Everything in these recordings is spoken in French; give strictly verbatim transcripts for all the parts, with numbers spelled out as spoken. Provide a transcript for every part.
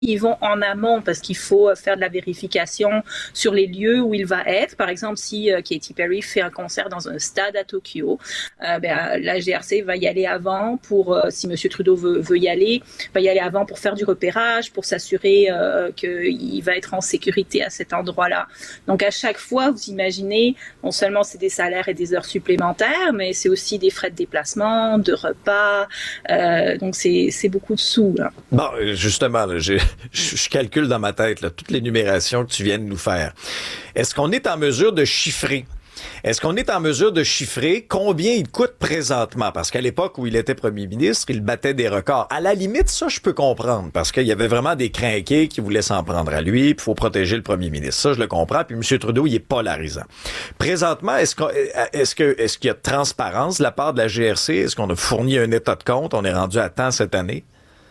ils vont en amont parce qu'il faut faire de la vérification sur les lieux où il va être. Par exemple, si euh, Katy Perry fait un concert dans un stade à Tokyo, euh, ben, la G R C va y aller avant pour, euh, si M. Trudeau veut, veut y aller, va y aller avant pour faire du repérage, pour s'assurer euh, qu'il va être en sécurité à cet endroit-là. Donc, à chaque fois, vous imaginez, non seulement c'est des salaires et des heures supplémentaires, mais c'est aussi des frais de déplacement, de repas. Euh, donc, c'est, c'est beaucoup de sous, là. Bon, justement, là, j'ai, je calcule dans ma tête là, toute l'énumération que tu viens de nous faire. Est-ce qu'on est en mesure de chiffrer? Est-ce qu'on est en mesure de chiffrer combien il coûte présentement? Parce qu'à l'époque où il était premier ministre, il battait des records. À la limite, ça, je peux comprendre, parce qu'il y avait vraiment des crinqués qui voulaient s'en prendre à lui, puis il faut protéger le premier ministre. Ça, je le comprends, puis M. Trudeau, il est polarisant. Présentement, est-ce, qu'on, est-ce, que, est-ce qu'il y a de transparence de la part de la G R C? Est-ce qu'on a fourni un état de compte? On est rendu à temps cette année?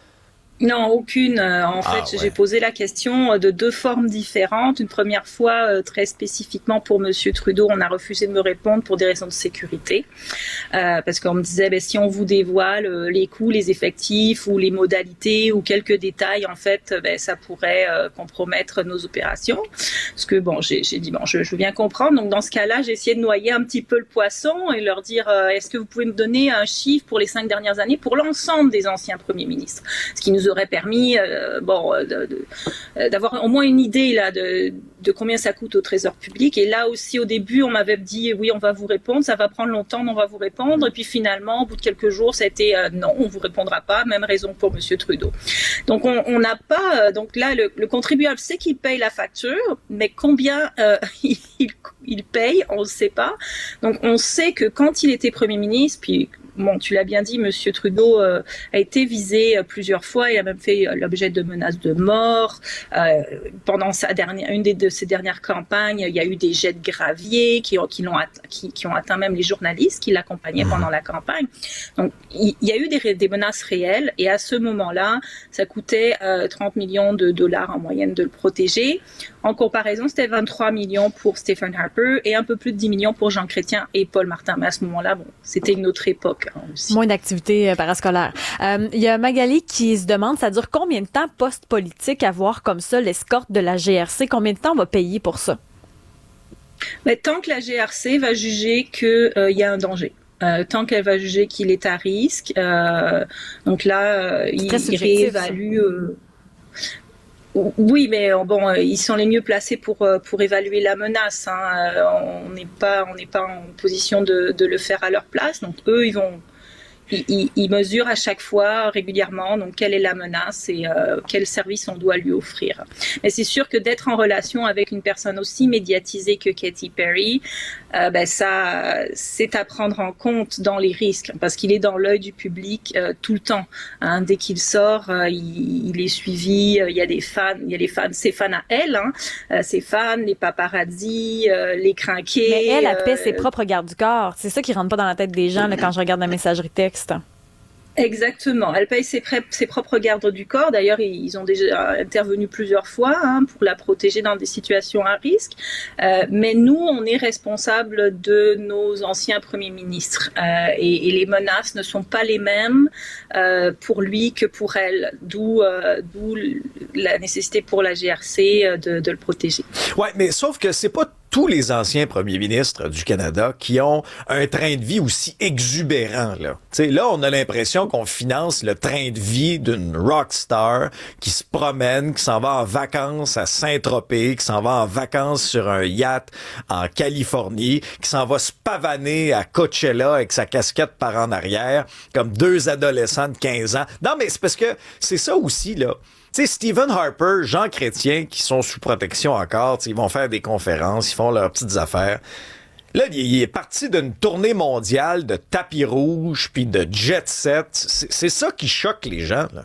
Non, aucune. En fait, ah, ouais. J'ai posé la question de deux formes différentes. Une première fois, très spécifiquement pour Monsieur Trudeau, on a refusé de me répondre pour des raisons de sécurité. Euh, parce qu'on me disait, ben, si on vous dévoile les coûts, les effectifs ou les modalités ou quelques détails, en fait, ben, ça pourrait euh, compromettre nos opérations. Parce que, bon, j'ai, j'ai dit, bon, je, je veux bien comprendre. Donc, dans ce cas-là, j'ai essayé de noyer un petit peu le poisson et leur dire, euh, est-ce que vous pouvez me donner un chiffre pour les cinq dernières années pour l'ensemble des anciens premiers ministres? Ce qui nous aurait permis euh, bon, de, de, d'avoir au moins une idée là, de, de combien ça coûte au Trésor public. Et là aussi, au début, on m'avait dit, oui, on va vous répondre, ça va prendre longtemps, mais on va vous répondre. Et puis finalement, au bout de quelques jours, ça a été, euh, non, on vous répondra pas, même raison pour M. Trudeau. Donc, on n'a pas, euh, donc là, le, le contribuable sait qu'il paye la facture, mais combien euh, il, il paye, on ne sait pas. Donc, on sait que quand il était Premier ministre, puis bon, tu l'as bien dit, M. Trudeau euh, a été visé euh, plusieurs fois. Il a même fait euh, l'objet de menaces de mort. Euh, pendant sa dernière, une des, de ses dernières campagnes, il y a eu des jets de gravier qui ont, qui l'ont atteint, qui, qui ont atteint même les journalistes qui l'accompagnaient pendant la campagne. Donc, il, il y a eu des, des menaces réelles. Et à ce moment-là, ça coûtait euh, trente millions de dollars en moyenne de le protéger. En comparaison, c'était vingt-trois millions pour Stephen Harper et un peu plus de dix millions pour Jean Chrétien et Paul Martin. Mais à ce moment-là, bon, c'était une autre époque. Aussi. Moins d'activités euh, parascolaires. Il euh, y a Magali qui se demande, ça dure combien de temps post-politique avoir comme ça l'escorte de la G R C? Combien de temps on va payer pour ça? Mais tant que la G R C va juger qu'il euh, y a un danger. Euh, tant qu'elle va juger qu'il est à risque. Euh, donc là, euh, il, il réévalue... Euh, Oui, mais bon, ils sont les mieux placés pour pour évaluer la menace. Hein. On n'est pas on n'est pas en position de de le faire à leur place. Donc eux, ils vont ils, ils mesurent à chaque fois régulièrement donc quelle est la menace et euh, quel service on doit lui offrir. Mais c'est sûr que d'être en relation avec une personne aussi médiatisée que Katy Perry, euh, ben ça c'est à prendre en compte dans les risques parce qu'il est dans l'œil du public euh, tout le temps. Hein. Dès qu'il sort, euh, il, il est suivi. Euh, il y a des fans, il y a les fans, ses fans à elle, hein, euh, ses fans, les paparazzis, euh, les crinqués. Mais elle, elle paie euh, ses propres gardes du corps. C'est ça qui rentre pas dans la tête des gens là, quand je regarde la messagerie texte. Exactement. Elle paye ses, pré- ses propres gardes du corps. D'ailleurs, ils ont déjà intervenu plusieurs fois hein, pour la protéger dans des situations à risque. Euh, mais nous, on est responsable de nos anciens premiers ministres. Euh, et, et les menaces ne sont pas les mêmes euh, pour lui que pour elle. D'où, euh, d'où la nécessité pour la G R C de, de le protéger. Ouais, mais sauf que c'est pas tous les anciens premiers ministres du Canada qui ont un train de vie aussi exubérant, là. Tu sais, là, on a l'impression qu'on finance le train de vie d'une rockstar qui se promène, qui s'en va en vacances à Saint-Tropez, qui s'en va en vacances sur un yacht en Californie, qui s'en va se pavaner à Coachella avec sa casquette par en arrière, comme deux adolescents de quinze ans. Non, mais c'est parce que c'est ça aussi, là. Tu sais, Stephen Harper, Jean Chrétien, qui sont sous protection encore, ils vont faire des conférences, ils font leurs petites affaires. Là, il est parti d'une tournée mondiale de tapis rouge puis de jet set. C'est, c'est ça qui choque les gens, là.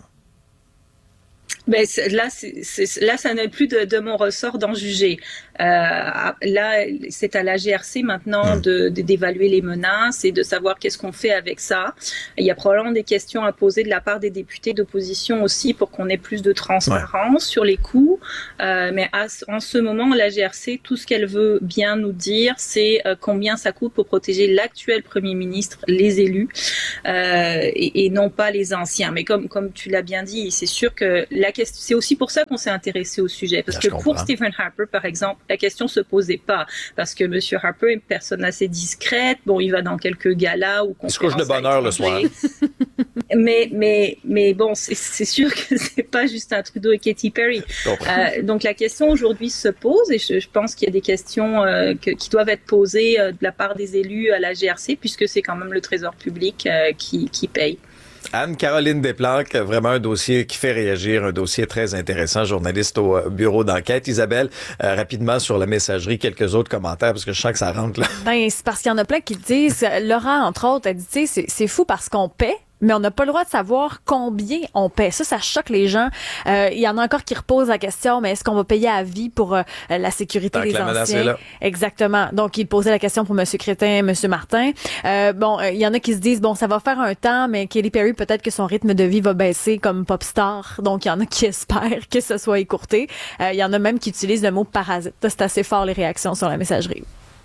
Ben là, c'est, c'est, là, ça n'est plus de, de mon ressort d'en juger. Euh, là, c'est à la G R C maintenant de, de, d'évaluer les menaces et de savoir qu'est-ce qu'on fait avec ça. Il y a probablement des questions à poser de la part des députés d'opposition aussi pour qu'on ait plus de transparence ouais. sur les coûts. Euh, mais à, en ce moment, la G R C, tout ce qu'elle veut bien nous dire, c'est euh, combien ça coûte pour protéger l'actuel Premier ministre, les élus, euh, et, et non pas les anciens. Mais comme, comme tu l'as bien dit, c'est sûr que la la question, c'est aussi pour ça qu'on s'est intéressé au sujet, parce Là, que pour Stephen Harper, par exemple, la question se posait pas, parce que Monsieur Harper est une personne assez discrète. Bon, il va dans quelques galas ou conférences. Il se couche de bonne heure le soir. mais mais mais bon, c'est, c'est sûr que c'est pas Justin Trudeau et Katy Perry. Euh, donc la question aujourd'hui se pose, et je, je pense qu'il y a des questions euh, que, qui doivent être posées euh, de la part des élus à la G R C, puisque c'est quand même le Trésor public euh, qui qui paye. Anne-Caroline Desplanques, vraiment un dossier qui fait réagir, un dossier très intéressant, journaliste au bureau d'enquête. Isabelle, euh, rapidement sur la messagerie, quelques autres commentaires, parce que je sens que ça rentre là. Ben, c'est parce qu'il y en a plein qui disent, Laurent, entre autres, elle dit, tu sais, c'est, c'est fou parce qu'on paie, mais on n'a pas le droit de savoir combien on paie. Ça, ça choque les gens. Euh, il y en a encore qui reposent la question, mais est-ce qu'on va payer à vie pour euh, la sécurité Tant des que la anciens? est là. Exactement. Donc, il posait la question pour M. Crétin, M. Martin. Euh, bon, il euh, y en a qui se disent, bon, ça va faire un temps, mais Katy Perry, peut-être que son rythme de vie va baisser comme pop star. Donc, il y en a qui espèrent que ce soit écourté. Il euh, y en a même qui utilisent le mot parasite. C'est assez fort, les réactions sur la messagerie.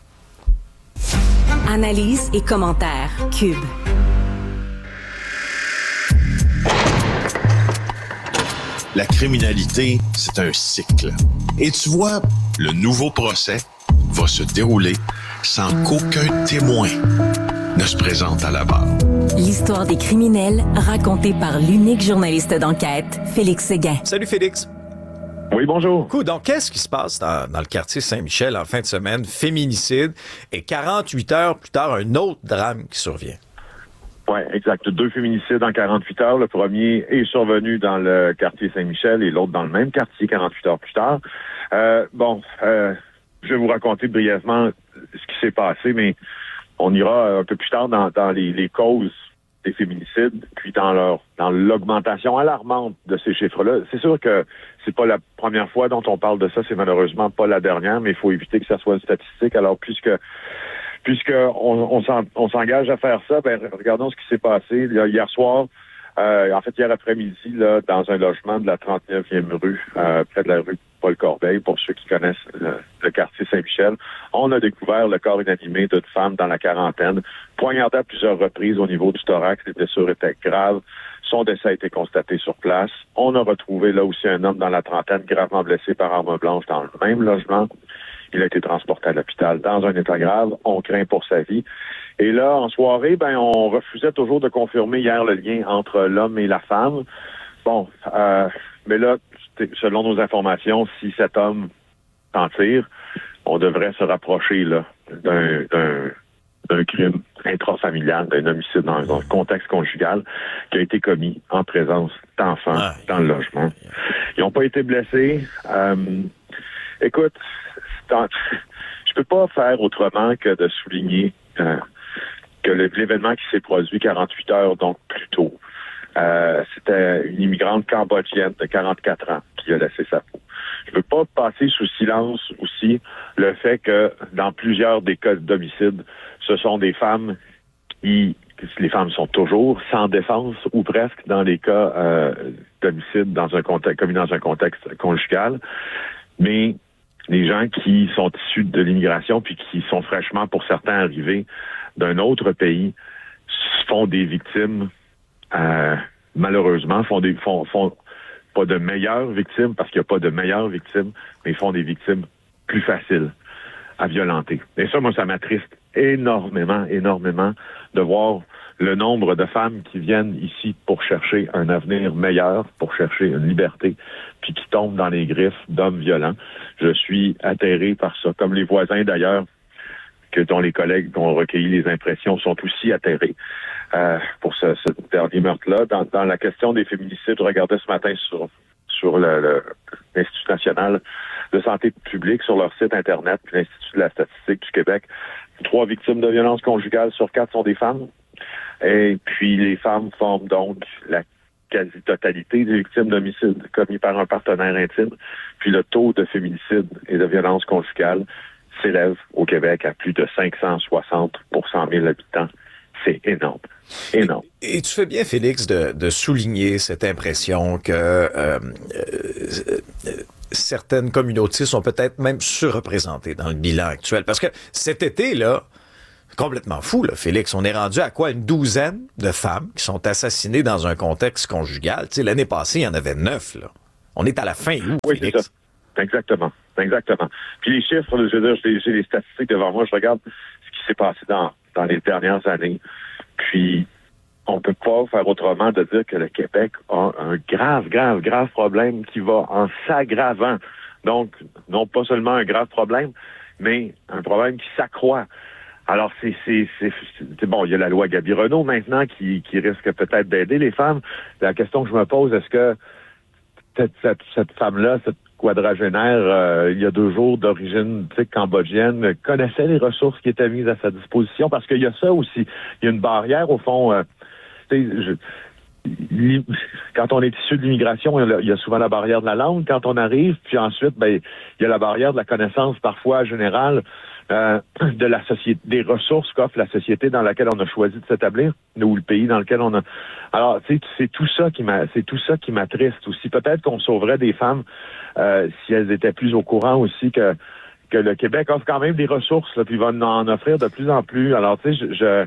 Analyse et commentaires. Cube. La criminalité, c'est un cycle. Et tu vois, le nouveau procès va se dérouler sans qu'aucun témoin ne se présente à la barre. L'histoire des criminels racontée par l'unique journaliste d'enquête, Félix Séguin. Salut Félix. Oui, bonjour. Cool. Donc, qu'est-ce qui se passe dans, dans le quartier Saint-Michel en fin de semaine? Féminicide. Et quarante-huit heures plus tard, un autre drame qui survient. Oui, exact. Deux féminicides en quarante-huit heures. Le premier est survenu dans le quartier Saint-Michel et l'autre dans le même quartier quarante-huit heures plus tard. Euh, bon, euh, je vais vous raconter brièvement ce qui s'est passé, mais on ira un peu plus tard dans, dans les, les causes des féminicides, puis dans leur dans l'augmentation alarmante de ces chiffres-là. C'est sûr que c'est pas la première fois dont on parle de ça, c'est malheureusement pas la dernière, mais il faut éviter que ça soit une statistique. Alors, puisque puisque on, on, s'en, on s'engage à faire ça, ben regardons ce qui s'est passé hier soir. Euh, en fait, hier après-midi, là, dans un logement de la trente-neuvième rue, euh, près de la rue Paul-Corbeil, pour ceux qui connaissent le, le quartier Saint-Michel, on a découvert le corps inanimé d'une femme dans la quarantaine, poignardée à plusieurs reprises au niveau du thorax. Les blessures étaient graves. Son décès a été constaté sur place. On a retrouvé là aussi un homme dans la trentaine, gravement blessé par arme blanche dans le même logement. Il a été transporté à l'hôpital dans un état grave. On craint pour sa vie. Et là, en soirée, ben, on refusait toujours de confirmer hier le lien entre l'homme et la femme. Bon, euh, mais là, selon nos informations, si cet homme s'en tire, on devrait se rapprocher là d'un, d'un, d'un crime intrafamilial, d'un homicide dans un contexte conjugal qui a été commis en présence d'enfants ah, dans le logement. Ils n'ont pas été blessés. Euh, écoute, en, je peux pas faire autrement que de souligner euh, que le, l'événement qui s'est produit quarante-huit heures donc plus tôt, euh, c'était une immigrante cambodgienne de quarante-quatre ans qui a laissé sa peau. Je peux pas passer sous silence aussi le fait que dans plusieurs des cas d'homicide, ce sont des femmes qui, les femmes sont toujours sans défense ou presque dans les cas euh, d'homicide dans un contexte commis dans un contexte conjugal, mais les gens qui sont issus de l'immigration puis qui sont fraîchement, pour certains, arrivés d'un autre pays font des victimes, euh, malheureusement, font des font, font pas de meilleures victimes, parce qu'il n'y a pas de meilleures victimes, mais font des victimes plus faciles à violenter. Et ça, moi, ça m'attriste énormément, énormément de voir le nombre de femmes qui viennent ici pour chercher un avenir meilleur, pour chercher une liberté, puis qui tombent dans les griffes d'hommes violents. Je suis atterré par ça, comme les voisins d'ailleurs, que dont les collègues qui ont recueilli les impressions sont aussi atterrés euh, pour ce, ce dernier meurtre-là. Dans, dans la question des féminicides, je regardais ce matin sur sur le, le, l'Institut national de santé publique, sur leur site Internet, puis l'Institut de la statistique du Québec. Trois victimes de violences conjugales sur quatre sont des femmes. Et puis, les femmes forment donc la quasi-totalité des victimes d'homicides commis par un partenaire intime. Puis, le taux de féminicide et de violence conjugale s'élève au Québec à plus de cinq cent soixante pour cent mille habitants. C'est énorme. Énorme. Et, et tu fais bien, Félix, de, de souligner cette impression que euh, euh, certaines communautés sont peut-être même surreprésentées dans le bilan actuel. Parce que cet été, là, complètement fou, là, Félix. On est rendu à quoi? Une douzaine de femmes qui sont assassinées dans un contexte conjugal. Tu sais, l'année passée, il y en avait neuf, là. On est à la fin août, oui, Félix. C'est ça. Exactement. Exactement. Puis les chiffres, je veux dire, j'ai, j'ai les statistiques devant moi, je regarde ce qui s'est passé dans, dans les dernières années. Puis, on peut pas faire autrement de dire que le Québec a un grave, grave, grave problème qui va en s'aggravant. Donc, non pas seulement un grave problème, mais un problème qui s'accroît. Alors, c'est, c'est, c'est, c'est bon, il y a la loi Gabi-Renaud maintenant qui, qui risque peut-être d'aider les femmes. La question que je me pose, est-ce que cette, cette, cette femme-là, cette quadragénaire, euh, il y a deux jours d'origine cambodgienne, connaissait les ressources qui étaient mises à sa disposition? Parce qu'il y a ça aussi. Il y a une barrière, au fond. Euh, je, quand on est issu de l'immigration, il y a souvent la barrière de la langue quand on arrive, puis ensuite, ben, il y a la barrière de la connaissance parfois générale euh, de la société, des ressources qu'offre la société dans laquelle on a choisi de s'établir, ou le pays dans lequel on a. Alors, tu sais, c'est tout ça qui m'a, c'est tout ça qui m'attriste aussi. Peut-être qu'on sauverait des femmes euh, si elles étaient plus au courant aussi que que le Québec offre quand même des ressources, là, puis va en offrir de plus en plus. Alors, tu sais, je, je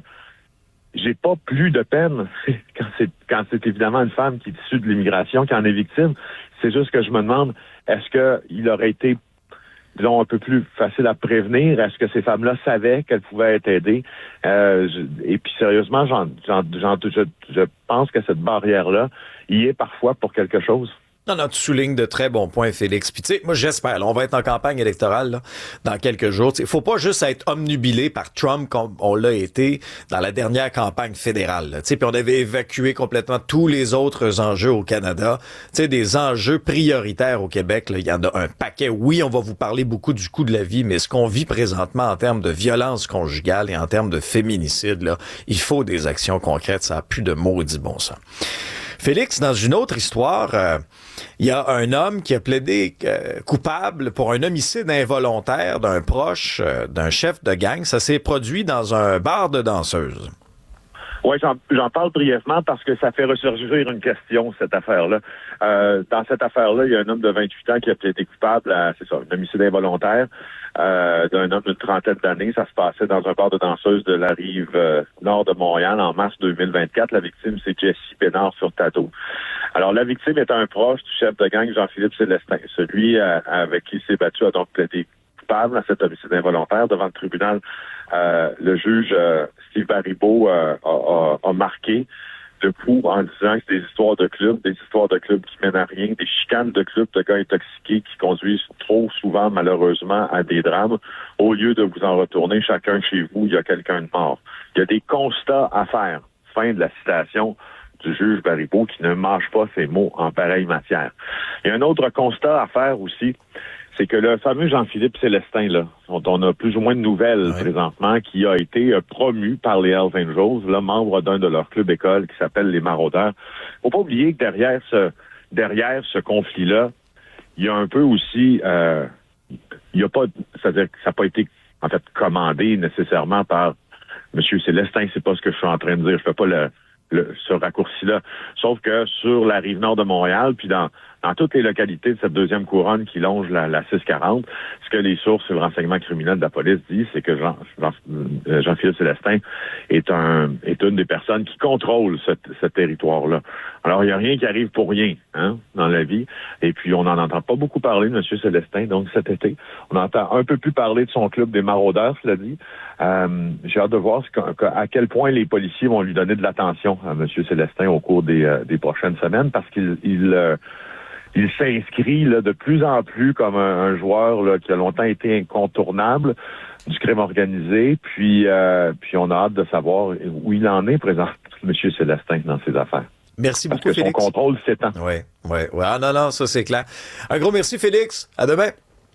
j'ai pas plus de peine quand c'est quand c'est évidemment une femme qui est issue de l'immigration qui en est victime. C'est juste que je me demande, est-ce que il aurait été, disons, un peu plus facile à prévenir? Est-ce que ces femmes-là savaient qu'elles pouvaient être aidées? Euh, je, et puis sérieusement, j'en, j'en, j'en, je, je pense que cette barrière-là y est parfois pour quelque chose. Non, non, tu soulignes de très bons points, Félix. Puis tu sais, moi j'espère, là, on va être en campagne électorale là, dans quelques jours. Il faut pas juste être omnubilé par Trump comme on l'a été dans la dernière campagne fédérale. Puis on avait évacué complètement tous les autres enjeux au Canada. Tu sais, des enjeux prioritaires au Québec, il y en a un paquet. Oui, on va vous parler beaucoup du coût de la vie, mais ce qu'on vit présentement en termes de violence conjugale et en termes de féminicide, là, il faut des actions concrètes. Ça n'a plus de maudit bon sens. Félix, dans une autre histoire, euh, il y a un homme qui a plaidé euh, coupable pour un homicide involontaire d'un proche euh, d'un chef de gang. Ça s'est produit dans un bar de danseuses. Oui, j'en, j'en parle brièvement parce que ça fait ressurgir une question, cette affaire-là. Euh, dans cette affaire-là, il y a un homme de vingt-huit ans qui a plaidé coupable à, c'est ça, un homicide involontaire euh, d'un homme d'une trentaine d'années. Ça se passait dans un bar de danseuses de la rive euh, nord de Montréal en mars deux mille vingt-quatre. La victime, c'est Jessie Bénard sur Tateau. Alors, la victime est un proche du chef de gang, Jean-Philippe Célestin. Celui euh, avec qui il s'est battu a donc plaidé coupable à cet homicide involontaire devant le tribunal. Euh, le juge euh, Steve Baribeau euh, a, a, a marqué le coup en disant que c'est des histoires de clubs, des histoires de clubs qui mènent à rien, des chicanes de clubs de gars intoxiqués qui conduisent trop souvent, malheureusement, à des drames. Au lieu de vous en retourner chacun chez vous, il y a quelqu'un de mort. Il y a des constats à faire. Fin de la citation du juge Baribeau qui ne mâche pas ses mots en pareille matière. Il y a un autre constat à faire aussi, c'est que le fameux Jean-Philippe Célestin, là, dont on a plus ou moins de nouvelles ouais. présentement, qui a été euh, promu par les Hells Angels, là, membre d'un de leurs clubs écoles qui s'appelle les Maraudeurs. Faut pas oublier que derrière ce derrière ce conflit-là, il y a un peu aussi, euh, il y a pas, c'est-à-dire que ça n'a pas été en fait commandé nécessairement par M. Célestin. C'est pas ce que je suis en train de dire. Je fais pas le, le ce raccourci-là. Sauf que sur la rive nord de Montréal, puis dans dans toutes les localités de cette deuxième couronne qui longe la, la six quarante, ce que les sources et le renseignement criminel de la police disent, c'est que Jean, Jean, Jean-Philippe Célestin est un est une des personnes qui contrôle ce, ce territoire-là. Alors, il n'y a rien qui arrive pour rien hein, dans la vie. Et puis, on n'en entend pas beaucoup parler de M. Célestin. Donc, cet été, on entend un peu plus parler de son club des Maraudeurs, cela dit. Euh, j'ai hâte de voir ce à quel point les policiers vont lui donner de l'attention à M. Célestin au cours des, euh, des prochaines semaines, parce qu'il il, euh, il s'inscrit là, de plus en plus comme un, un joueur là, qui a longtemps été incontournable du crime organisé. Puis, euh, puis on a hâte de savoir où il en est présent, M. Célestin, dans ses affaires. Merci Parce beaucoup, que Félix. Son contrôle s'étend. Oui, oui, oui. Ah non, non, ça c'est clair. Un gros merci, Félix. À demain.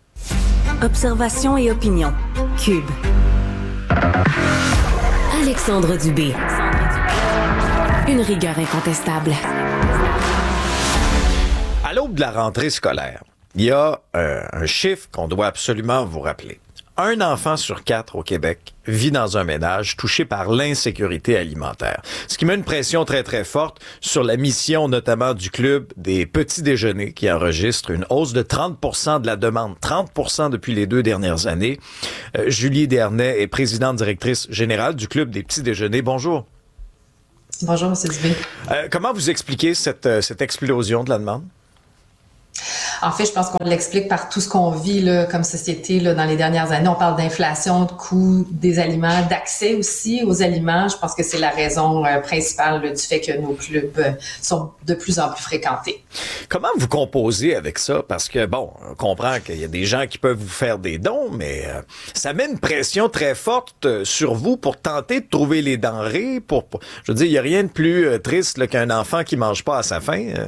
Observation et opinion. Cube. Alexandre Dubé. Une rigueur incontestable. À l'aube de la rentrée scolaire, il y a euh, un chiffre qu'on doit absolument vous rappeler. Un enfant sur quatre au Québec vit dans un ménage touché par l'insécurité alimentaire. Ce qui met une pression très, très forte sur la mission notamment du Club des petits déjeuners qui enregistre une hausse de trente pour cent de la demande, trente pour cent depuis les deux dernières années. Euh, Julie Dernay est présidente directrice générale du Club des petits déjeuners. Bonjour. Bonjour, M. Dubé. Euh, comment vous expliquez cette, cette explosion de la demande? En fait, je pense qu'on l'explique par tout ce qu'on vit là, comme société là, dans les dernières années. On parle d'inflation, de coûts des aliments, d'accès aussi aux aliments. Je pense que c'est la raison euh, principale là, du fait que nos clubs euh, sont de plus en plus fréquentés. Comment vous composez avec ça? Parce que, bon, on comprend qu'il y a des gens qui peuvent vous faire des dons, mais euh, ça met une pression très forte euh, sur vous pour tenter de trouver les denrées. Pour, pour je veux dire, il n'y a rien de plus euh, triste là, qu'un enfant qui mange pas à sa faim. Euh.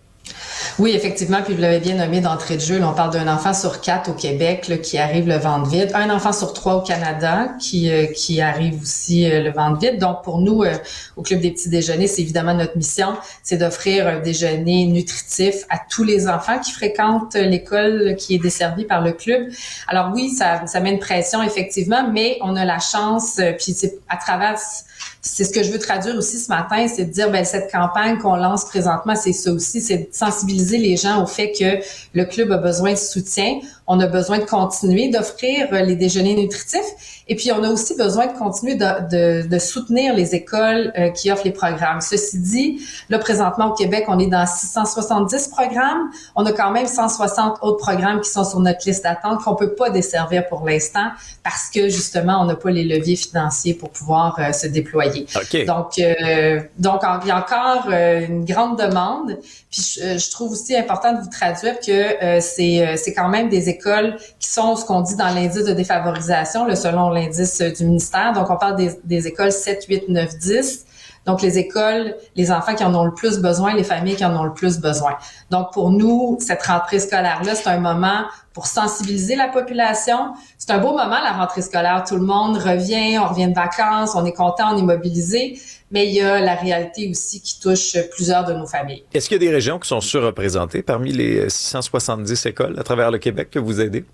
Oui, effectivement, puis vous l'avez bien nommé d'entrée de jeu. Là, on parle d'un enfant sur quatre au Québec là, qui arrive le ventre vide, un enfant sur trois au Canada qui euh, qui arrive aussi euh, le ventre vide. Donc, pour nous, euh, au Club des petits déjeuners, c'est évidemment notre mission, c'est d'offrir un déjeuner nutritif à tous les enfants qui fréquentent l'école qui est desservie par le club. Alors oui, ça, ça met une pression, effectivement, mais on a la chance, euh, puis c'est à travers... C'est ce que je veux traduire aussi ce matin, c'est de dire, ben cette campagne qu'on lance présentement, c'est ça aussi, c'est de sensibiliser les gens au fait que le club a besoin de soutien. On a besoin de continuer d'offrir les déjeuners nutritifs. Et puis, on a aussi besoin de continuer de, de, de soutenir les écoles euh, qui offrent les programmes. Ceci dit, là, présentement, au Québec, on est dans six cent soixante-dix programmes. On a quand même cent soixante autres programmes qui sont sur notre liste d'attente qu'on peut pas desservir pour l'instant parce que, justement, on n'a pas les leviers financiers pour pouvoir euh, se déployer. Okay. Donc, euh, donc, il y a encore euh, une grande demande. Puis, je, je trouve aussi important de vous traduire que euh, c'est, euh, c'est quand même des écoles qui sont ce qu'on dit dans l'indice de défavorisation, là, selon l'indice du ministère. Donc, on parle des, des écoles sept, huit, neuf, dix. Donc, les écoles, les enfants qui en ont le plus besoin, les familles qui en ont le plus besoin. Donc, pour nous, cette rentrée scolaire-là, c'est un moment pour sensibiliser la population. C'est un beau moment, la rentrée scolaire. Tout le monde revient, on revient de vacances, on est content, on est mobilisé. Mais il y a la réalité aussi qui touche plusieurs de nos familles. Est-ce qu'il y a des régions qui sont surreprésentées parmi les six cent soixante-dix écoles à travers le Québec que vous aidez?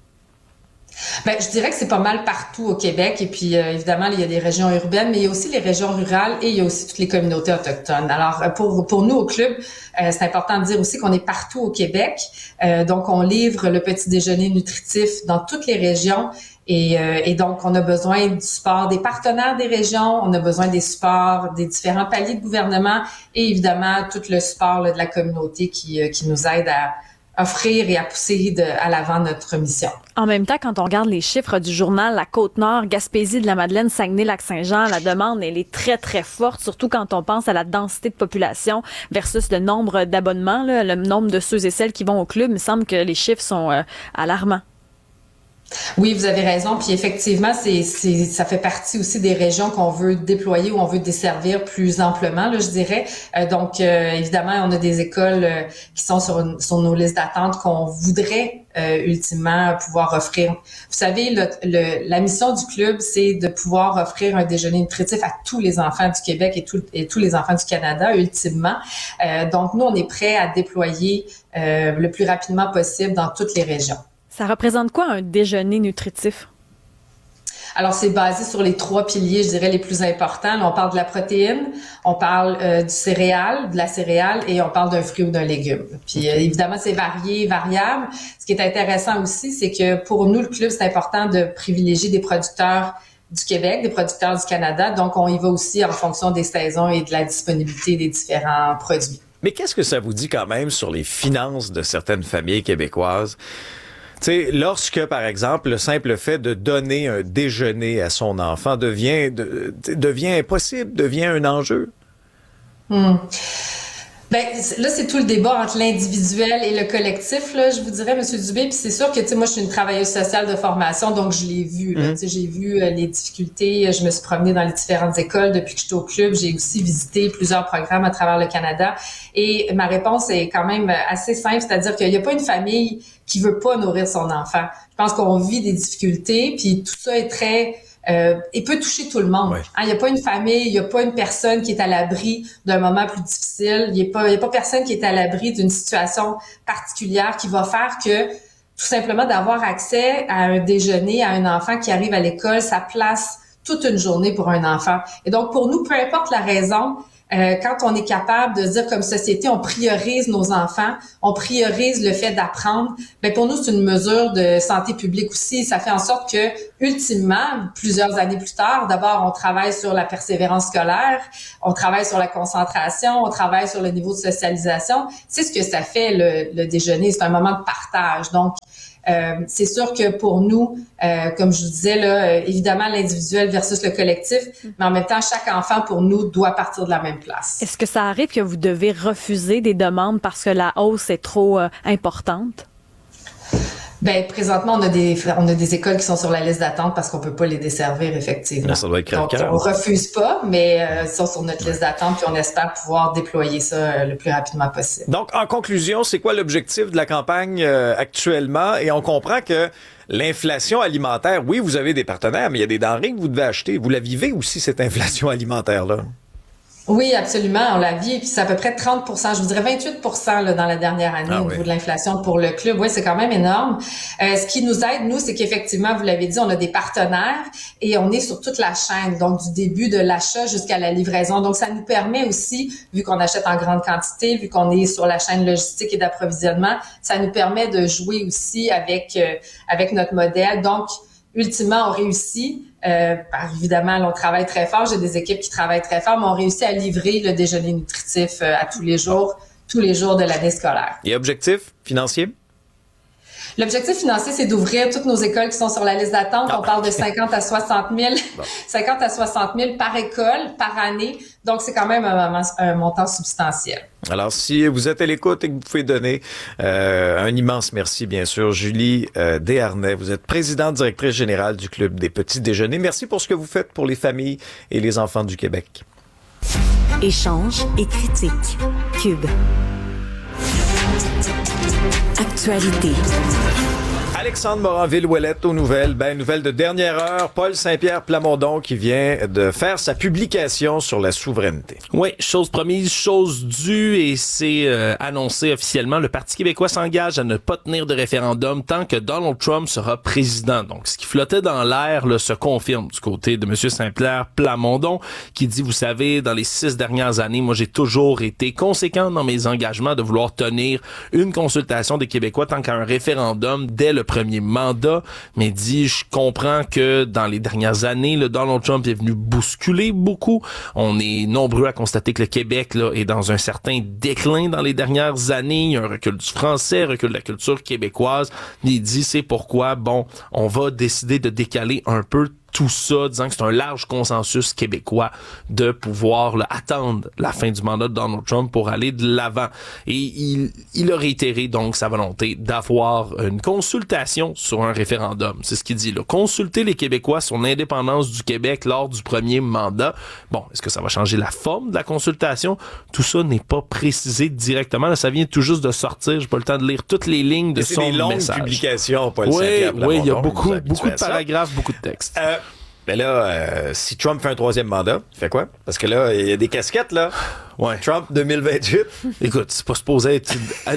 Ben, je dirais que c'est pas mal partout au Québec. Et puis, euh, évidemment, il y a des régions urbaines, mais il y a aussi les régions rurales et il y a aussi toutes les communautés autochtones. Alors, pour pour nous, au club, euh, c'est important de dire aussi qu'on est partout au Québec. Euh, donc, on livre le petit déjeuner nutritif dans toutes les régions. Et, euh, et donc, on a besoin du support des partenaires des régions, on a besoin des supports des différents paliers de gouvernement et évidemment, tout le support là, de la communauté qui, euh, qui nous aide à offrir et à pousser de, à l'avant notre mission. En même temps, quand on regarde les chiffres du journal La Côte-Nord, Gaspésie, de la Madeleine, Saguenay, Lac-Saint-Jean, la demande, elle est très, très forte, surtout quand on pense à la densité de population versus le nombre d'abonnements, là, le nombre de ceux et celles qui vont au club. Il me semble que les chiffres sont euh, alarmants. Oui, vous avez raison. Puis effectivement, c'est, c'est, ça fait partie aussi des régions qu'on veut déployer ou on veut desservir plus amplement, là, je dirais. Euh, donc, euh, évidemment, on a des écoles euh, qui sont sur, une, sur nos listes d'attente qu'on voudrait euh, ultimement pouvoir offrir. Vous savez, le, le, la mission du club, c'est de pouvoir offrir un déjeuner nutritif à tous les enfants du Québec et, tout, et tous les enfants du Canada, ultimement. Euh, donc, nous, on est prêts à déployer euh, le plus rapidement possible dans toutes les régions. Ça représente quoi un déjeuner nutritif? Alors, c'est basé sur les trois piliers, je dirais, les plus importants. Là, on parle de la protéine, on parle euh, du céréal, de la céréale et on parle d'un fruit ou d'un légume. Puis, euh, évidemment, c'est varié, variable. Ce qui est intéressant aussi, c'est que pour nous, le club, c'est important de privilégier des producteurs du Québec, des producteurs du Canada. Donc, on y va aussi en fonction des saisons et de la disponibilité des différents produits. Mais qu'est-ce que ça vous dit quand même sur les finances de certaines familles québécoises? Tu sais, lorsque, par exemple, le simple fait de donner un déjeuner à son enfant devient, de, devient impossible, devient un enjeu. Hmm. Ben là, c'est tout le débat entre l'individuel et le collectif, là, je vous dirais, M. Dubé. Puis c'est sûr que, tu sais, moi, je suis une travailleuse sociale de formation, donc je l'ai vu. Là, mm-hmm. Tu sais, j'ai vu euh, les difficultés. Je me suis promenée dans les différentes écoles depuis que j'étais au club. J'ai aussi visité plusieurs programmes à travers le Canada. Et ma réponse est quand même assez simple, c'est-à-dire qu'il n'y a pas une famille qui veut pas nourrir son enfant. Je pense qu'on vit des difficultés, puis tout ça est très... Euh, il peut toucher tout le monde. Ouais. Hein, il n'y a pas une famille, il n'y a pas une personne qui est à l'abri d'un moment plus difficile. Il n'y a pas, il y a pas personne qui est à l'abri d'une situation particulière qui va faire que, tout simplement, d'avoir accès à un déjeuner à un enfant qui arrive à l'école, ça place toute une journée pour un enfant. Et donc, pour nous, peu importe la raison, euh, quand on est capable de dire comme société, on priorise nos enfants, on priorise le fait d'apprendre, ben pour nous, c'est une mesure de santé publique aussi. Ça fait en sorte que, ultimement, plusieurs années plus tard, d'abord, on travaille sur la persévérance scolaire, on travaille sur la concentration, on travaille sur le niveau de socialisation. C'est ce que ça fait, le, le déjeuner. C'est un moment de partage. Donc, Euh, c'est sûr que pour nous, euh, comme je vous disais, là, euh, évidemment, l'individuel versus le collectif, mais en même temps, chaque enfant, pour nous, doit partir de la même place. Est-ce que ça arrive que vous devez refuser des demandes parce que la hausse est trop euh, importante? Ben présentement, on a des on a des écoles qui sont sur la liste d'attente parce qu'on peut pas les desservir effectivement. Là, ça doit être Donc, on refuse pas, mais euh, ils sont sur notre liste d'attente puis on espère pouvoir déployer ça euh, le plus rapidement possible. Donc, en conclusion, c'est quoi l'objectif de la campagne euh, actuellement? Et on comprend que l'inflation alimentaire, oui, vous avez des partenaires, mais il y a des denrées que vous devez acheter. Vous la vivez aussi, cette inflation alimentaire-là? Oui, absolument, on la vit, puis c'est à peu près trente pour cent, je vous dirais vingt-huit pour cent là, dans la dernière année ah, au niveau oui. de l'inflation pour le club. Oui, c'est quand même énorme. Euh, ce qui nous aide, nous, c'est qu'effectivement, vous l'avez dit, on a des partenaires et on est sur toute la chaîne, donc du début de l'achat jusqu'à la livraison. Donc, ça nous permet aussi, vu qu'on achète en grande quantité, vu qu'on est sur la chaîne logistique et d'approvisionnement, ça nous permet de jouer aussi avec euh, avec notre modèle. Donc, ultimement, on réussit. Euh, évidemment, on travaille très fort. J'ai des équipes qui travaillent très fort, mais on réussit à livrer le déjeuner nutritif euh, à tous les jours, tous les jours de l'année scolaire. Et objectif financier? L'objectif financier, c'est d'ouvrir toutes nos écoles qui sont sur la liste d'attente. On parle de cinquante à soixante mille, bon. cinquante à soixante mille par école, par année. Donc, c'est quand même un, un montant substantiel. Alors, si vous êtes à l'écoute et que vous pouvez donner euh, un immense merci, bien sûr, Julie euh, Desharnais. Vous êtes présidente directrice générale du Club des petits déjeuners. Merci pour ce que vous faites pour les familles et les enfants du Québec. Échange et critique. Cube. Actualité. Alexandre Morin-Villouellette aux nouvelles. Ben, nouvelle de dernière heure. Paul Saint-Pierre Plamondon qui vient de faire sa publication sur la souveraineté. Oui, chose promise, chose due et c'est euh, annoncé officiellement. Le Parti québécois s'engage à ne pas tenir de référendum tant que Donald Trump sera président. Donc, ce qui flottait dans l'air là, se confirme du côté de M. Saint-Pierre Plamondon qui dit, vous savez, dans les six dernières années, moi, j'ai toujours été conséquent dans mes engagements de vouloir tenir une consultation des Québécois tant qu'à un référendum dès le premier mandat, mais dit, je comprends que dans les dernières années, le Donald Trump est venu bousculer beaucoup. On est nombreux à constater que le Québec là, est dans un certain déclin dans les dernières années. Il y a un recul du français, un recul de la culture québécoise. Il dit, c'est pourquoi, bon, on va décider de décaler un peu tout ça, disant que c'est un large consensus québécois de pouvoir là, attendre la fin du mandat de Donald Trump pour aller de l'avant. Et il, il a réitéré donc sa volonté d'avoir une consultation sur un référendum. C'est ce qu'il dit là. Consulter les Québécois sur l'indépendance du Québec lors du premier mandat. Bon, est-ce que ça va changer la forme de la consultation? Tout ça n'est pas précisé directement. Là, ça vient tout juste de sortir. J'ai pas le temps de lire toutes les lignes de son message. C'est des longues message. publications, Paul oui, Saint-Pierre Oui, il y a beaucoup, beaucoup de paragraphes, beaucoup de textes. Euh, Mais là, euh, si Trump fait un troisième mandat, il fait quoi? Parce que là, il y a des casquettes, là. Ouais. Trump deux mille vingt-huit. Écoute, c'est pas supposé être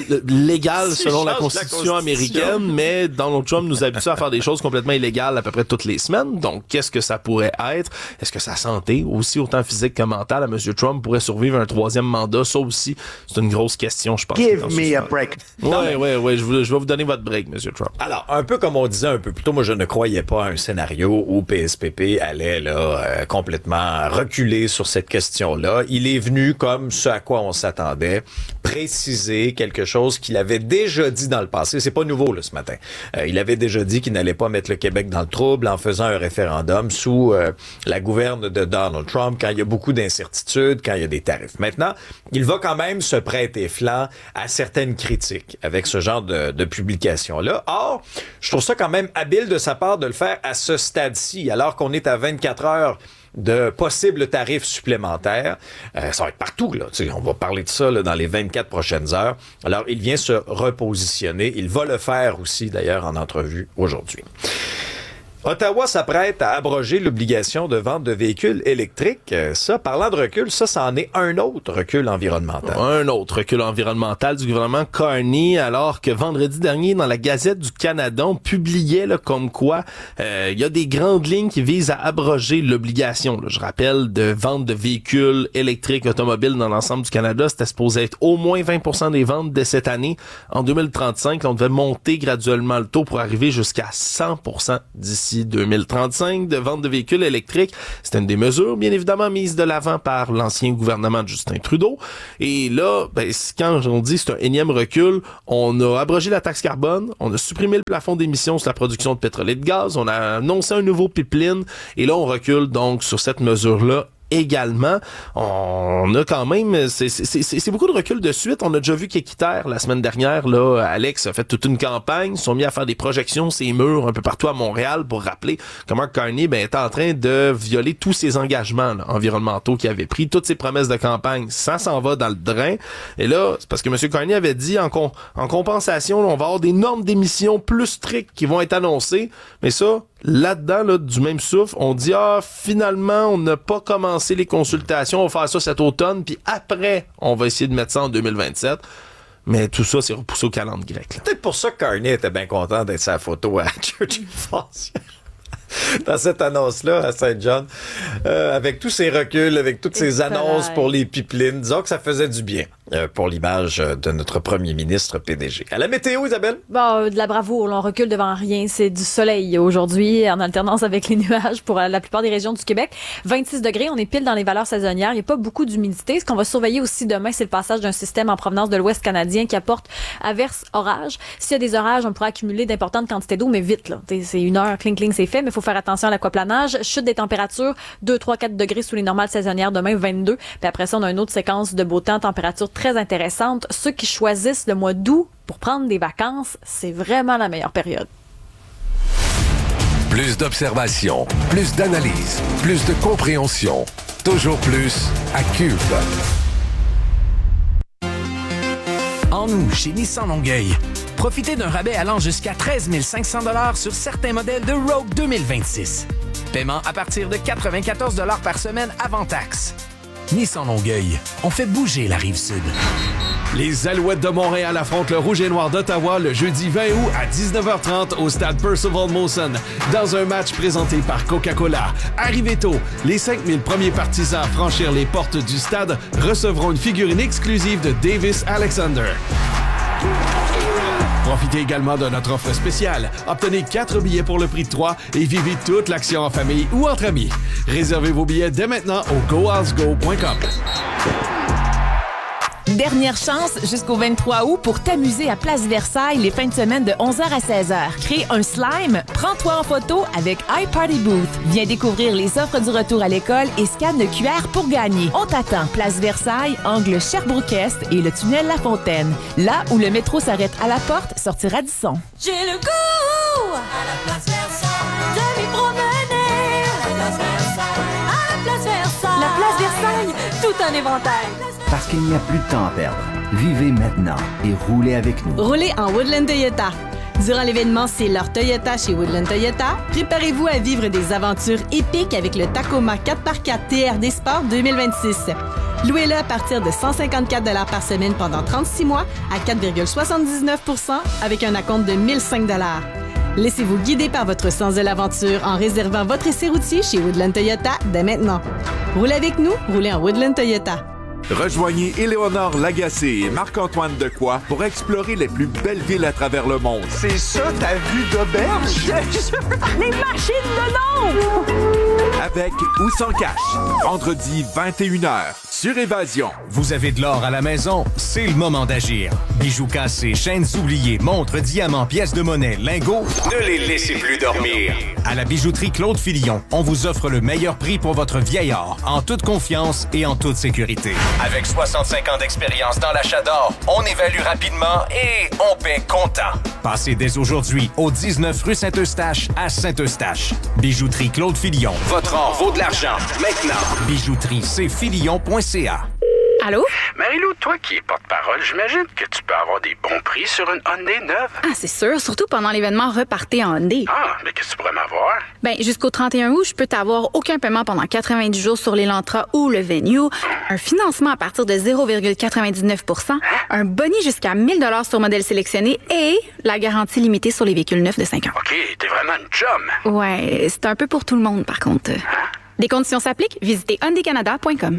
légal selon la Constitution, la Constitution américaine, mais Donald Trump nous habitue à faire des choses complètement illégales à peu près toutes les semaines. Donc, qu'est-ce que ça pourrait être? Est-ce que sa santé, aussi autant physique que mentale, à M. Trump pourrait survivre un troisième mandat? Ça aussi, c'est une grosse question, je pense. Give me a break. Ouais, ouais, ouais, je, je vais vous donner votre break, M. Trump. Alors, un peu comme on disait un peu plus tôt, moi, je ne croyais pas à un scénario où P S P P allait là euh, complètement reculer sur cette question-là. Il est venu comme ce à quoi on s'attendait, préciser quelque chose qu'il avait déjà dit dans le passé. C'est pas nouveau là ce matin. Euh, il avait déjà dit qu'il n'allait pas mettre le Québec dans le trouble en faisant un référendum sous euh, la gouverne de Donald Trump quand il y a beaucoup d'incertitudes, quand il y a des tarifs. Maintenant, il va quand même se prêter flanc à certaines critiques avec ce genre de, de publication-là. Or, je trouve ça quand même habile de sa part de le faire à ce stade-ci, alors qu'on est à vingt-quatre heures de possibles tarifs supplémentaires. Euh, ça va être partout, là. Tu sais, on va parler de ça là, dans les vingt-quatre prochaines heures. Alors, il vient se repositionner. Il va le faire aussi, d'ailleurs, en entrevue aujourd'hui. Ottawa s'apprête à abroger l'obligation de vente de véhicules électriques. Ça, parlant de recul, ça, ça en est un autre recul environnemental. Un autre recul environnemental du gouvernement Carney, alors que vendredi dernier, dans la Gazette du Canada, on publiait là, comme quoi euh, il y a des grandes lignes qui visent à abroger l'obligation. Là, je rappelle, de vente de véhicules électriques automobiles dans l'ensemble du Canada. C'était supposé être au moins vingt pour cent des ventes de cette année. En deux mille trente-cinq, on devait monter graduellement le taux pour arriver jusqu'à cent pour cent d'ici deux mille trente-cinq de vente de véhicules électriques. C'était une des mesures, bien évidemment, mises de l'avant par l'ancien gouvernement de Justin Trudeau. Et là, ben, quand on dit c'est un énième recul, on a abrogé la taxe carbone, on a supprimé le plafond d'émissions sur la production de pétrole et de gaz, on a annoncé un nouveau pipeline, et là, on recule donc sur cette mesure-là également. On a quand même, c'est, c'est, c'est, c'est beaucoup de recul de suite. On a déjà vu qu'Équiterre, la semaine dernière, là, Alex a fait toute une campagne, ils sont mis à faire des projections, ces murs un peu partout à Montréal pour rappeler comment Carney ben, est en train de violer tous ses engagements là, environnementaux qu'il avait pris, toutes ses promesses de campagne. Ça s'en va dans le drain. Et là, c'est parce que M. Carney avait dit en, con, en compensation, là, on va avoir des normes d'émissions plus strictes qui vont être annoncées. Mais ça, là-dedans, là, du même souffle, on dit, ah, finalement, on n'a pas commencé les consultations, on va faire ça cet automne, puis après, on va essayer de mettre ça en deux mille vingt-sept. Mais tout ça, c'est repoussé au calendrier grec. Là. Peut-être pour ça que Carney était bien content d'être sa photo à Churchill Falls. Dans cette annonce-là à Saint John, euh, avec tous ces reculs, avec toutes ces annonces pour les pipelines, disons que ça faisait du bien euh, pour l'image de notre premier ministre P D G. À la météo, Isabelle? Bon, de la bravoure, on recule devant rien. C'est du soleil aujourd'hui, en alternance avec les nuages pour la plupart des régions du Québec. vingt-six degrés, on est pile dans les valeurs saisonnières. Il n'y a pas beaucoup d'humidité. Ce qu'on va surveiller aussi demain, c'est le passage d'un système en provenance de l'Ouest canadien qui apporte averses, orages. S'il y a des orages, on pourra accumuler d'importantes quantités d'eau, mais vite, là. C'est une heure, cling, cling, c'est fait, mais il faut faire attention à l'aquaplanage. Chute des températures, deux, trois, quatre degrés sous les normales saisonnières, demain vingt-deux. Puis après ça, on a une autre séquence de beau temps, température très intéressante. Ceux qui choisissent le mois d'août pour prendre des vacances, c'est vraiment la meilleure période. Plus d'observation, plus d'analyse, plus de compréhension. Toujours plus à Cube. En nous, chez Nissan Longueuil, profitez d'un rabais allant jusqu'à treize mille cinq cents dollars sur certains modèles de Rogue deux mille vingt-six. Paiement à partir de quatre-vingt-quatorze dollars par semaine avant taxe. Nissan Longueuil, on fait bouger la Rive-Sud. Les Alouettes de Montréal affrontent le Rouge et Noir d'Ottawa le jeudi vingt août à dix-neuf heures trente au stade Percival Molson dans un match présenté par Coca-Cola. Arrivez tôt, les cinq mille premiers partisans à franchir les portes du stade recevront une figurine exclusive de Davis Alexander. Profitez également de notre offre spéciale. Obtenez quatre billets pour le prix de trois et vivez toute l'action en famille ou entre amis. Réservez vos billets dès maintenant au go house go point com. Dernière chance jusqu'au vingt-trois août pour t'amuser à Place Versailles les fins de semaine de onze heures à seize heures. Crée un slime, prends-toi en photo avec iParty Booth. Viens découvrir les offres du retour à l'école et scanne le Q R pour gagner. On t'attend. Place Versailles, angle Sherbrooke-Est et le tunnel La Fontaine. Là où le métro s'arrête à la porte, sortir Radisson. J'ai le goût à la Place Versailles de m'y promener. À la Place Versailles, à la Place Versailles. La Place Versailles, tout un éventail. Parce qu'il n'y a plus de temps à perdre. Vivez maintenant et roulez avec nous. Roulez en Woodland Toyota. Durant l'événement C'est leur Toyota chez Woodland Toyota, préparez-vous à vivre des aventures épiques avec le Tacoma quatre par quatre T R D Sport deux mille vingt-six. Louez-le à partir de cent cinquante-quatre dollars par semaine pendant trente-six mois à quatre virgule soixante-dix-neuf pour cent avec un acompte de mille cinq dollars. Laissez-vous guider par votre sens de l'aventure en réservant votre essai routier chez Woodland Toyota dès maintenant. Roulez avec nous, roulez en Woodland Toyota. Rejoignez Éléonore Lagacé et Marc-Antoine Decoy pour explorer les plus belles villes à travers le monde. C'est ça ta vue d'auberge? Les machines de l'ombre! Avec ou sans cash. Vendredi vingt et une heures sur Évasion. Vous avez de l'or à la maison? C'est le moment d'agir. Bijoux cassés, chaînes oubliées, montres, diamants, pièces de monnaie, lingots, ne les laissez plus dormir. À la bijouterie Claude Fillon, on vous offre le meilleur prix pour votre vieil or, en toute confiance et en toute sécurité. Avec soixante-cinq ans d'expérience dans l'achat d'or, on évalue rapidement et on paie comptant. Passez dès aujourd'hui au dix-neuf rue Saint-Eustache à Saint-Eustache. Bijouterie Claude Fillon. Votre or vaut de l'argent. Maintenant. Bijouterie, c'est filion point c a. Allô? Marie-Lou, toi qui es porte-parole, j'imagine que tu peux avoir des bons prix sur une Hyundai neuve. Ah, c'est sûr, surtout pendant l'événement Repartez en Hyundai. Ah, mais qu'est-ce que tu pourrais m'avoir? Ben, jusqu'au trente et un août, je peux t'avoir aucun paiement pendant quatre-vingt-dix jours sur l'Elantra ou le Venue, un financement à partir de zéro virgule quatre-vingt-dix-neuf pour cent, un boni jusqu'à mille dollars sur modèle sélectionné et la garantie limitée sur les véhicules neufs de cinq ans. OK, t'es vraiment une chum. Ouais, c'est un peu pour tout le monde, par contre. Hein? Des conditions s'appliquent. Visitez hyundai canada point com.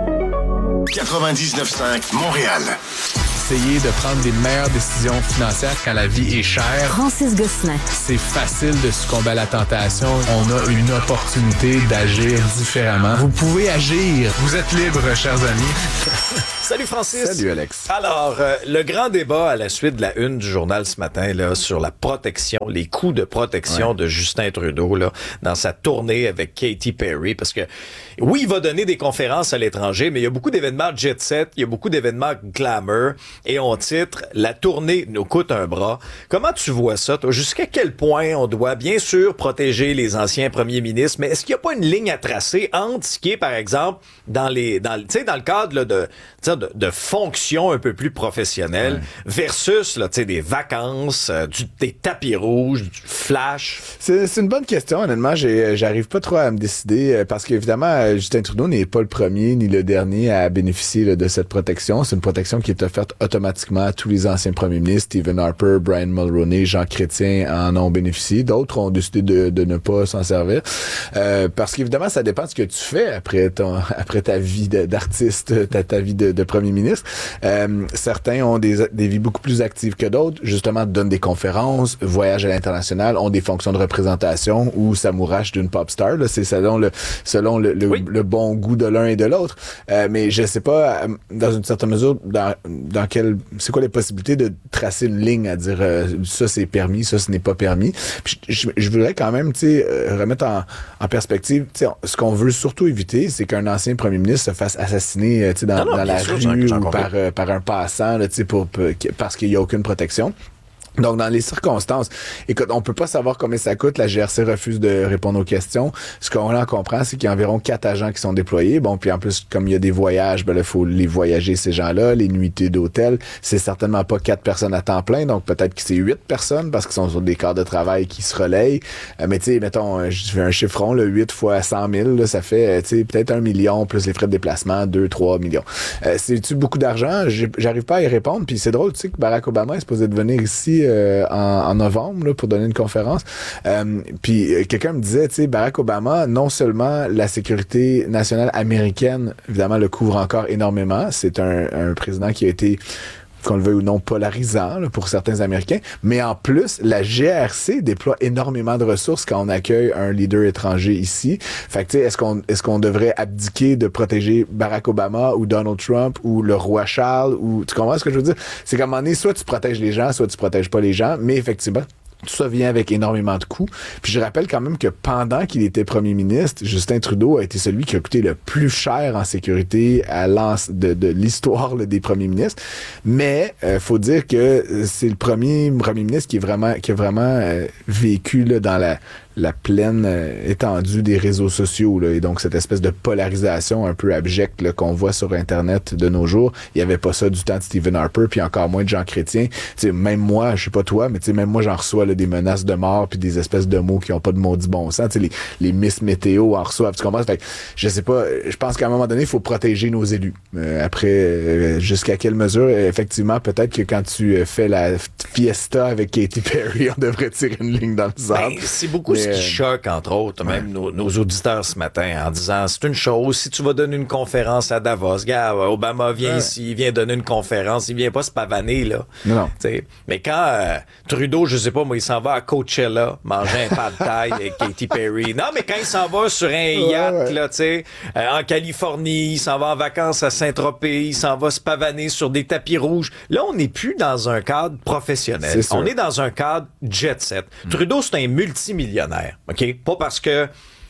quatre-vingt-dix-neuf virgule cinq Montréal. Essayer de prendre des meilleures décisions financières quand la vie est chère. Francis Gosselin. C'est facile de succomber à la tentation. On a une opportunité d'agir différemment. Vous pouvez agir. Vous êtes libre, chers amis. Salut Francis. Salut Alex. Alors, euh, le grand débat à la suite de la une du journal ce matin là sur la protection, les coûts de protection ouais. de Justin Trudeau là dans sa tournée avec Katy Perry, parce que oui, il va donner des conférences à l'étranger, mais il y a beaucoup d'événements jet set, il y a beaucoup d'événements glamour, et on titre la tournée nous coûte un bras. Comment tu vois ça, toi? Jusqu'à quel point on doit bien sûr protéger les anciens premiers ministres, mais est-ce qu'il n'y a pas une ligne à tracer entre ce qui est, par exemple, dans les dans tu sais dans le cadre là, de De, de fonctions un peu plus professionnelles ouais. versus là, des vacances, euh, du, des tapis rouges, du flash? C'est, c'est une bonne question, honnêtement. J'ai, j'arrive pas trop à me décider euh, parce qu'évidemment, Justin Trudeau n'est pas le premier ni le dernier à bénéficier là, de cette protection. C'est une protection qui est offerte automatiquement à tous les anciens premiers ministres. Stephen Harper, Brian Mulroney, Jean Chrétien en ont bénéficié. D'autres ont décidé de, de ne pas s'en servir. Euh, parce qu'évidemment, ça dépend de ce que tu fais après, ton, après ta vie de, d'artiste, ta, ta vie de, de premier ministre. Euh, certains ont des, des vies beaucoup plus actives que d'autres, justement donnent des conférences, voyagent à l'international, ont des fonctions de représentation ou s'amourachent d'une pop star. Là, c'est selon le selon le, le, oui. le bon goût de l'un et de l'autre. Euh, mais je sais pas, dans une certaine mesure, dans, dans quelle, c'est quoi les possibilités de tracer une ligne à dire euh, ça c'est permis, ça ce n'est pas permis. Puis je, je voudrais quand même, tu sais, remettre en, en perspective, tu sais, ce qu'on veut surtout éviter, c'est qu'un ancien premier ministre se fasse assassiner, tu sais, dans, non, non, dans la rue ou par, euh, par un passant, là, pour, pour, parce qu'il n'y a aucune protection. Donc, dans les circonstances, écoute, on peut pas savoir combien ça coûte. La G R C refuse de répondre aux questions. Ce qu'on en comprend, c'est qu'il y a environ quatre agents qui sont déployés. Bon, puis en plus, comme il y a des voyages, ben là, il faut les voyager, ces gens-là, les nuitées d'hôtel. C'est certainement pas quatre personnes à temps plein, donc peut-être que c'est huit personnes parce qu'ils sont sur des quarts de travail qui se relayent. Euh, mais tu sais, mettons, je fais un chiffron, là, huit fois cent mille, là, ça fait, tu sais, peut-être un million plus les frais de déplacement, deux, trois millions. Euh, c'est-tu beaucoup d'argent? J'arrive pas à y répondre. Puis c'est drôle, tu sais, que Barack Obama est supposé de venir ici Euh, en, en novembre là, pour donner une conférence. Euh, puis euh, quelqu'un me disait, tu sais, Barack Obama, non seulement la sécurité nationale américaine, évidemment, le couvre encore énormément. C'est un, un président qui a été, qu'on le veuille ou non, polarisant là, pour certains Américains. Mais en plus, la G R C déploie énormément de ressources quand on accueille un leader étranger ici. Fait que, tu sais, est-ce qu'on, est-ce qu'on devrait abdiquer de protéger Barack Obama ou Donald Trump ou le roi Charles ou, tu comprends ce que je veux dire? C'est qu'à un moment donné, soit tu protèges les gens, soit tu protèges pas les gens, mais effectivement, tout ça vient avec énormément de coûts. Puis je rappelle quand même que pendant qu'il était premier ministre, Justin Trudeau a été celui qui a coûté le plus cher en sécurité à l'ance de, de l'histoire là, des premiers ministres. Mais euh, faut dire que c'est le premier premier ministre qui est vraiment qui a vraiment euh, vécu là, dans la la pleine euh, étendue des réseaux sociaux là, et donc cette espèce de polarisation un peu abjecte là, qu'on voit sur Internet de nos jours. Il y avait pas ça du temps de Stephen Harper, puis encore moins de Jean Chrétien. T'sais, même moi, je sais pas toi, mais même moi j'en reçois là, des menaces de mort puis des espèces de mots qui ont pas de maudit bon sens. T'sais, les, les Miss Météo en reçoivent, tu comprends? Fait que, je sais pas, je pense qu'à un moment donné, il faut protéger nos élus. Euh, après, euh, jusqu'à quelle mesure, effectivement, peut-être que quand tu fais la fiesta avec Katy Perry, on devrait tirer une ligne dans le sable. Ben, c'est beaucoup mais, ce qui choque, entre autres, ouais. même nos, nos auditeurs ce matin, en disant, c'est une chose, si tu vas donner une conférence à Davos, gars, Obama vient ouais. ici, il vient donner une conférence, il vient pas se pavaner, là. Non. T'sais, mais quand euh, Trudeau, je sais pas, moi, il s'en va à Coachella, manger un pad thai avec Katy Perry. Non, mais quand il s'en va sur un yacht, ouais, ouais. là, tu sais, euh, en Californie, il s'en va en vacances à Saint-Tropez, il s'en va se pavaner sur des tapis rouges. Là, on n'est plus dans un cadre professionnel. On est dans un cadre jet set. Mm. Trudeau, c'est un multimillionnaire, OK? Pas parce que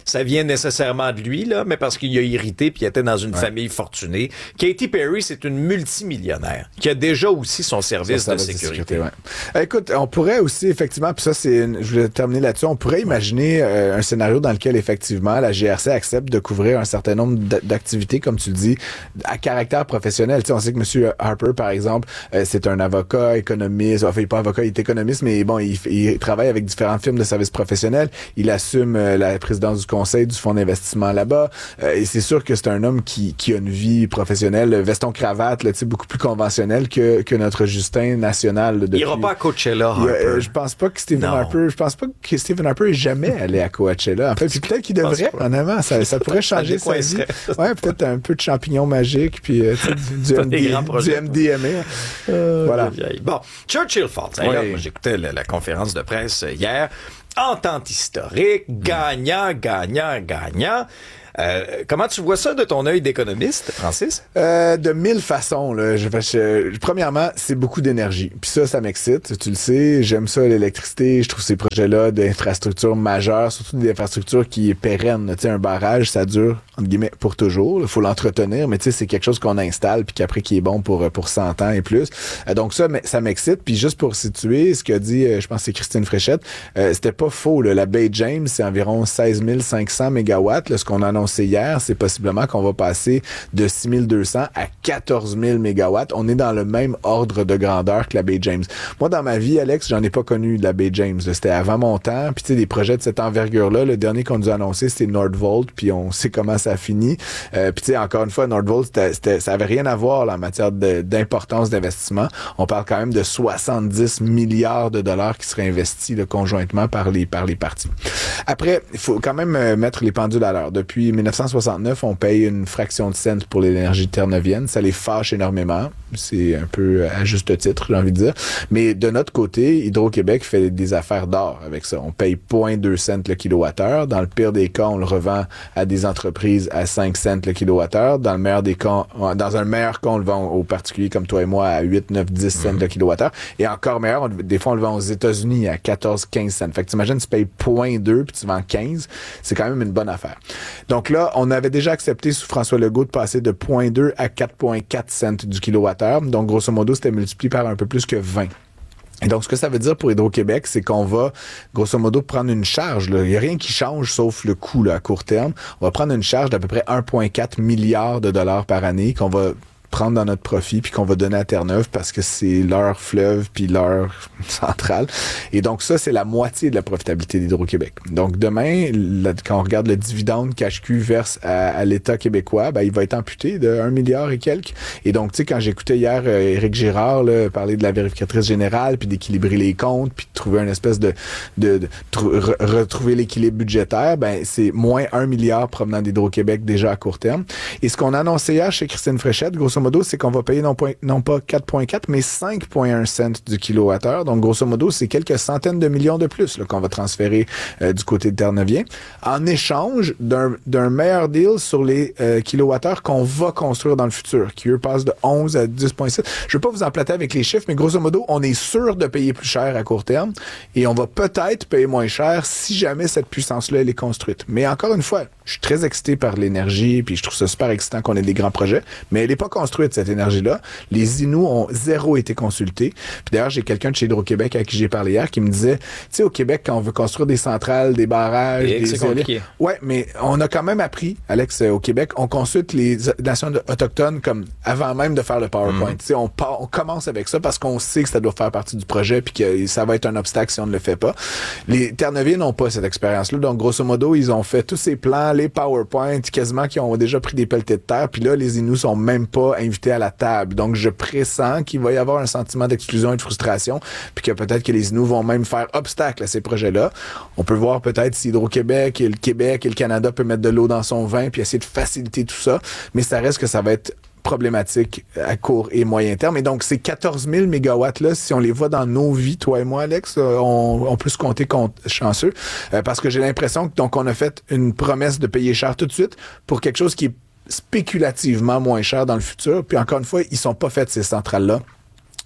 ça vient nécessairement de lui, là, mais parce qu'il a irrité puis il était dans une Ouais. famille fortunée. Katy Perry, c'est une multimillionnaire qui a déjà aussi son service Son de service de sécurité. sécurité, ouais. Écoute, on pourrait aussi, effectivement, puis ça, c'est une- je voulais terminer là-dessus, on pourrait imaginer euh, un scénario dans lequel, effectivement, la G R C accepte de couvrir un certain nombre d- d'activités, comme tu le dis, à caractère professionnel. Tu sais, on sait que M. Harper, par exemple, euh, c'est un avocat, économiste, enfin, il n'est pas avocat, il est économiste, mais bon, il, il travaille avec différentes firmes de services professionnels. Il assume euh, la présidence du conseil du fonds d'investissement là-bas. Euh, et c'est sûr que c'est un homme qui, qui a une vie professionnelle, veston-cravate, là, tu sais, beaucoup plus conventionnelle que, que notre Justin national. Là, Il ira pas à Coachella, Il y a, Harper. euh, je pense pas que Stephen Non. Harper, je pense pas que Stephen Harper est jamais allé à Coachella. En fait, puis peut-être qu'il devrait, honnêtement, ça, ça pourrait changer sa vie. Ouais, peut-être un peu de champignons magiques, puis euh, tu sais, du, du, Pas M des D, grands projets. du M D M A. Euh, Voilà. vieille. Bon, Churchill Falls. Hey, là, Oui. moi, j'écoutais la, la conférence de presse hier. Entente historique, gagnant, gagnant, gagnant. Euh, comment tu vois ça de ton œil d'économiste, Francis? Euh, de mille façons. Là. Je, je, je- premièrement, c'est beaucoup d'énergie. Puis ça, ça m'excite. Tu le sais, j'aime ça, l'électricité. Je trouve ces projets-là d'infrastructures majeures, surtout des infrastructures qui est pérenne. Tu sais, un barrage, ça dure, entre guillemets, pour toujours. Il faut l'entretenir, mais tu sais, c'est quelque chose qu'on installe puis qu'après qui est bon pour, pour cent ans et plus. Euh, donc ça, mais, ça m'excite. Puis juste pour situer ce qu'a dit, euh, je pense que c'est Christine Fréchette, euh, c'était pas faux. Là. La Bay James, c'est environ seize mille cinq cents mégawatts. Là, ce qu'on a annoncé hier, c'est possiblement qu'on va passer de six mille deux cents à quatorze mille mégawatts. On est dans le même ordre de grandeur que la Bay James. Moi, dans ma vie, Alex, j'en ai pas connu de la Bay James. Là. C'était avant mon temps. Puis tu sais, des projets de cette envergure-là, le dernier qu'on nous a annoncé, c'était Nordvolt. Puis on sait comment ça a fini. Euh, puis tu sais, encore une fois, Nordvolt, c'était, c'était, ça avait rien à voir là, en matière de, d'importance d'investissement. On parle quand même de soixante-dix milliards de dollars qui seraient investis là, conjointement par les, par les parties. Après, il faut quand même euh, mettre les pendules à l'heure. Depuis dix-neuf cent soixante-neuf, on paye une fraction de cent pour l'énergie terre-neuvienne. Ça les fâche énormément. C'est un peu à juste titre, j'ai envie de dire. Mais de notre côté, Hydro-Québec fait des affaires d'or avec ça. On paye zéro virgule deux cents le kilowattheure. Dans le pire des cas, on le revend à des entreprises à cinq cents le kilowattheure. Dans le meilleur des cas, dans un meilleur cas, on le vend aux particuliers comme toi et moi à huit, neuf, dix cents le kilowattheure. Et encore meilleur, on, des fois, on le vend aux États-Unis à quatorze, quinze cents. Fait que t'imagines, tu payes zéro virgule deux puis tu vends quinze. C'est quand même une bonne affaire. Donc là, on avait déjà accepté sous François Legault de passer de zéro virgule deux à quatre virgule quatre cents du kilowattheure. Donc, grosso modo, c'était multiplié par un peu plus que vingt. Et donc, ce que ça veut dire pour Hydro-Québec, c'est qu'on va, grosso modo, prendre une charge. Là. Il n'y a rien qui change sauf le coût là, à court terme. On va prendre une charge d'à peu près un virgule quatre milliard de dollars par année qu'on va prendre dans notre profit puis qu'on va donner à Terre-Neuve parce que c'est leur fleuve puis leur centrale. Et donc ça, c'est la moitié de la profitabilité d'Hydro-Québec. Donc demain, là, quand on regarde le dividende qu'H Q verse à, à l'État québécois, ben, il va être amputé de un milliard et quelques. Et donc, tu sais, quand j'écoutais hier euh, Éric Girard là, parler de la vérificatrice générale puis d'équilibrer les comptes puis de trouver une espèce de... de, de tr- re- retrouver l'équilibre budgétaire, ben c'est moins un milliard provenant d'Hydro-Québec déjà à court terme. Et ce qu'on a annoncé hier chez Christine Fréchette, grosso modo, c'est qu'on va payer non, point, non pas quatre virgule quatre, mais cinq virgule un cents du kilowattheure. Donc, grosso modo, c'est quelques centaines de millions de plus là, qu'on va transférer euh, du côté de Terre-Neuviens en échange d'un, d'un meilleur deal sur les euh, kilowattheures qu'on va construire dans le futur, qui, eux, passent de onze à dix virgule sept. Je ne veux pas vous emplater avec les chiffres, mais grosso modo, on est sûr de payer plus cher à court terme et on va peut-être payer moins cher si jamais cette puissance-là, elle est construite. Mais encore une fois, je suis très excité par l'énergie, puis je trouve ça super excitant qu'on ait des grands projets, mais elle n'est pas construite, cette énergie-là. Les Inuits ont zéro été consultés. Puis d'ailleurs, j'ai quelqu'un de chez Hydro-Québec à qui j'ai parlé hier qui me disait, tu sais, au Québec, quand on veut construire des centrales, des barrages, Et des c'est compliqué. Ouais, mais on a quand même appris, Alex, au Québec, on consulte les nations autochtones comme avant même de faire le PowerPoint. Tu sais, on, part, on commence avec ça parce qu'on sait que ça doit faire partie du projet puis que ça va être un obstacle si on ne le fait pas. Les Terre-Neuviens n'ont pas cette expérience-là. Donc, grosso modo, ils ont fait tous ces plans, les PowerPoint, quasiment qui ont déjà pris des pelletés de terre. Puis là, les Inuits sont même pas invités à la table. Donc, je pressens qu'il va y avoir un sentiment d'exclusion et de frustration, puis que peut-être que les Inuits vont même faire obstacle à ces projets-là. On peut voir peut-être si Hydro-Québec et le Québec et le Canada peuvent mettre de l'eau dans son vin puis essayer de faciliter tout ça, mais ça reste que ça va être problématique à court et moyen terme. Et donc, ces quatorze mille mégawatts-là, si on les voit dans nos vies, toi et moi, Alex, on, on peut se compter compte chanceux, euh, parce que j'ai l'impression que donc on a fait une promesse de payer cher tout de suite pour quelque chose qui est spéculativement moins cher dans le futur. Puis encore une fois, ils sont pas faits, ces centrales-là,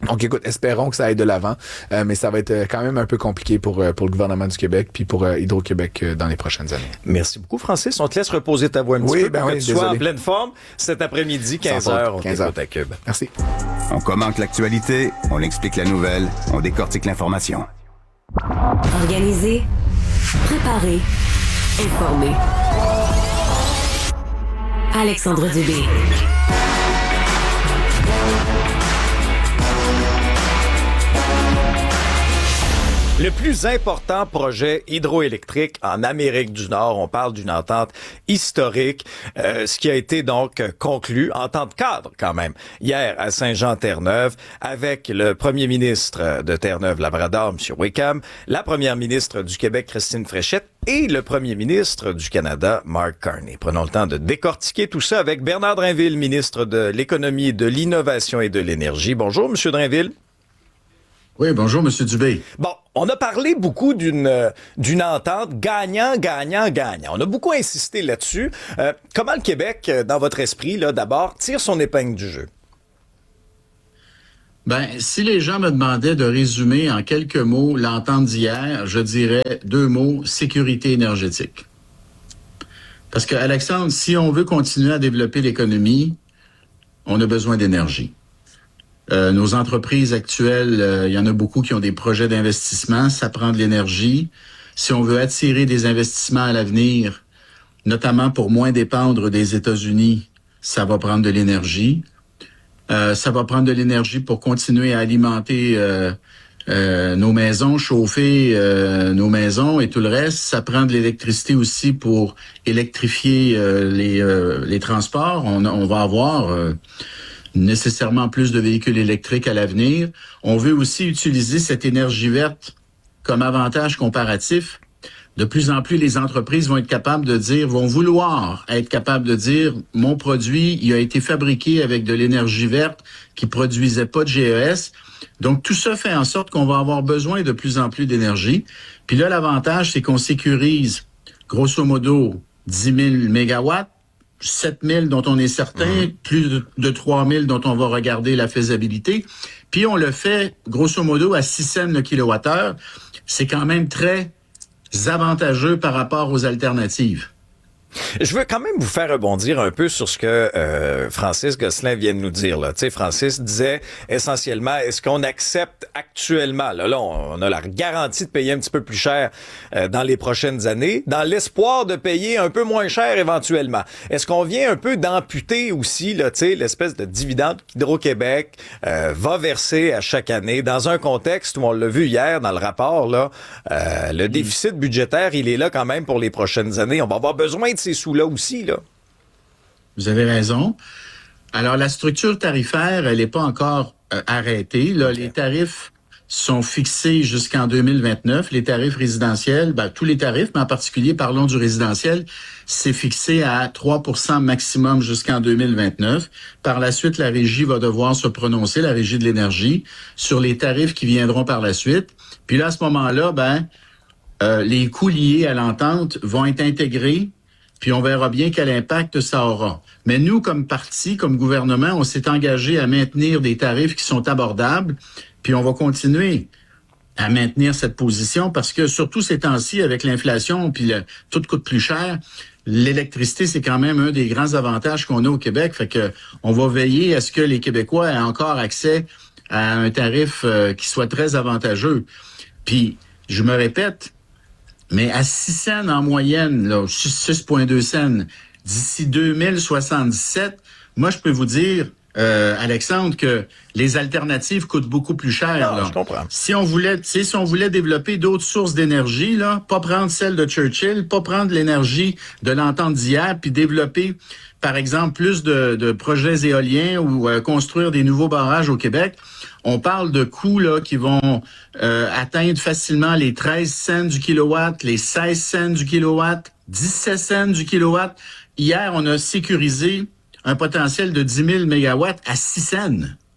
Donc, écoute, espérons que ça aille de l'avant, euh, mais ça va être quand même un peu compliqué pour euh, pour le gouvernement du Québec puis pour euh, Hydro-Québec euh, dans les prochaines années. Merci beaucoup, Francis. On te laisse reposer ta voix un petit oui, peu ben pour oui, que tu désolé. sois en pleine forme cet après-midi, quinze heures, on t'écoute à Cube. Merci. On commente l'actualité, on explique la nouvelle, on décortique l'information. Organiser, préparer, informer. Alexandre Dubé. Le plus important projet hydroélectrique en Amérique du Nord, on parle d'une entente historique, euh, ce qui a été donc conclu, entente cadre quand même, hier à Saint-Jean-Terre-Neuve, avec le premier ministre de Terre-Neuve-Labrador, M. Wickham, la première ministre du Québec, Christine Fréchette, et le premier ministre du Canada, Mark Carney. Prenons le temps de décortiquer tout ça avec Bernard Drainville, ministre de l'Économie, de l'Innovation et de l'Énergie. Bonjour, M. Drainville. Oui, bonjour, M. Dubé. Bon, on a parlé beaucoup d'une euh, d'une entente gagnant, gagnant, gagnant. On a beaucoup insisté là-dessus. Euh, comment le Québec, euh, dans votre esprit, là, d'abord, tire son épingle du jeu? Ben, si les gens me demandaient de résumer en quelques mots l'entente d'hier, je dirais deux mots, sécurité énergétique. Parce que, Alexandre, si on veut continuer à développer l'économie, on a besoin d'énergie. Euh, nos entreprises actuelles, il euh, y en a beaucoup qui ont des projets d'investissement, ça prend de l'énergie. Si on veut attirer des investissements à l'avenir, notamment pour moins dépendre des États-Unis, ça va prendre de l'énergie. Euh, ça va prendre de l'énergie pour continuer à alimenter euh, euh, nos maisons, chauffer euh, nos maisons et tout le reste. Ça prend de l'électricité aussi pour électrifier euh, les, euh, les transports. On, on va avoir... Euh, nécessairement plus de véhicules électriques à l'avenir. On veut aussi utiliser cette énergie verte comme avantage comparatif. De plus en plus, les entreprises vont être capables de dire, vont vouloir être capables de dire, mon produit, il a été fabriqué avec de l'énergie verte qui produisait pas de G E S. Donc, tout ça fait en sorte qu'on va avoir besoin de plus en plus d'énergie. Puis là, l'avantage, c'est qu'on sécurise, grosso modo, dix mille mégawatts, sept mille dont on est certain, mmh. plus de, de trois mille dont on va regarder la faisabilité. Puis on le fait, grosso modo, à six cents le kilowattheure. C'est quand même très avantageux par rapport aux alternatives. Je veux quand même vous faire rebondir un peu sur ce que euh, Francis Gosselin vient de nous dire. Là. Tu sais, Francis disait essentiellement, est-ce qu'on accepte actuellement, là, là on, on a la garantie de payer un petit peu plus cher euh, dans les prochaines années, dans l'espoir de payer un peu moins cher éventuellement. Est-ce qu'on vient un peu d'amputer aussi là, tu sais, l'espèce de dividende qu'Hydro-Québec euh, va verser à chaque année dans un contexte où on l'a vu hier dans le rapport, là, euh, le déficit budgétaire, il est là quand même pour les prochaines années. On va avoir besoin de ces sous-là aussi, là. Vous avez raison. Alors, la structure tarifaire, elle n'est pas encore euh, arrêtée. Là, okay. Les tarifs sont fixés jusqu'en deux mille vingt-neuf. Les tarifs résidentiels, ben, tous les tarifs, mais en particulier, parlons du résidentiel, c'est fixé à trois pour cent maximum jusqu'en deux mille vingt-neuf. Par la suite, la Régie va devoir se prononcer, la Régie de l'énergie, sur les tarifs qui viendront par la suite. Puis là, à ce moment-là, ben, euh, les coûts liés à l'entente vont être intégrés. Puis on verra bien quel impact ça aura. Mais nous, comme parti, comme gouvernement, on s'est engagé à maintenir des tarifs qui sont abordables, puis on va continuer à maintenir cette position parce que surtout ces temps-ci, avec l'inflation, puis le, tout coûte plus cher, l'électricité, c'est quand même un des grands avantages qu'on a au Québec. Fait que on va veiller à ce que les Québécois aient encore accès à un tarif euh, qui soit très avantageux. Puis, je me répète, mais à six cents en moyenne, là, six virgule deux cents, d'ici deux mille soixante-dix-sept, moi, je peux vous dire, euh, Alexandre, que les alternatives coûtent beaucoup plus cher. Non, là. je comprends. Si on voulait, tu sais, si on voulait développer d'autres sources d'énergie, là, pas prendre celle de Churchill, pas prendre l'énergie de l'entente d'hier, puis développer, par exemple, plus de, de projets éoliens ou euh, construire des nouveaux barrages au Québec, on parle de coûts là qui vont euh, atteindre facilement les treize cents du kilowatt, les seize cents du kilowatt, dix-sept cents du kilowatt. Hier, on a sécurisé un potentiel de dix mille mégawatts à six cents.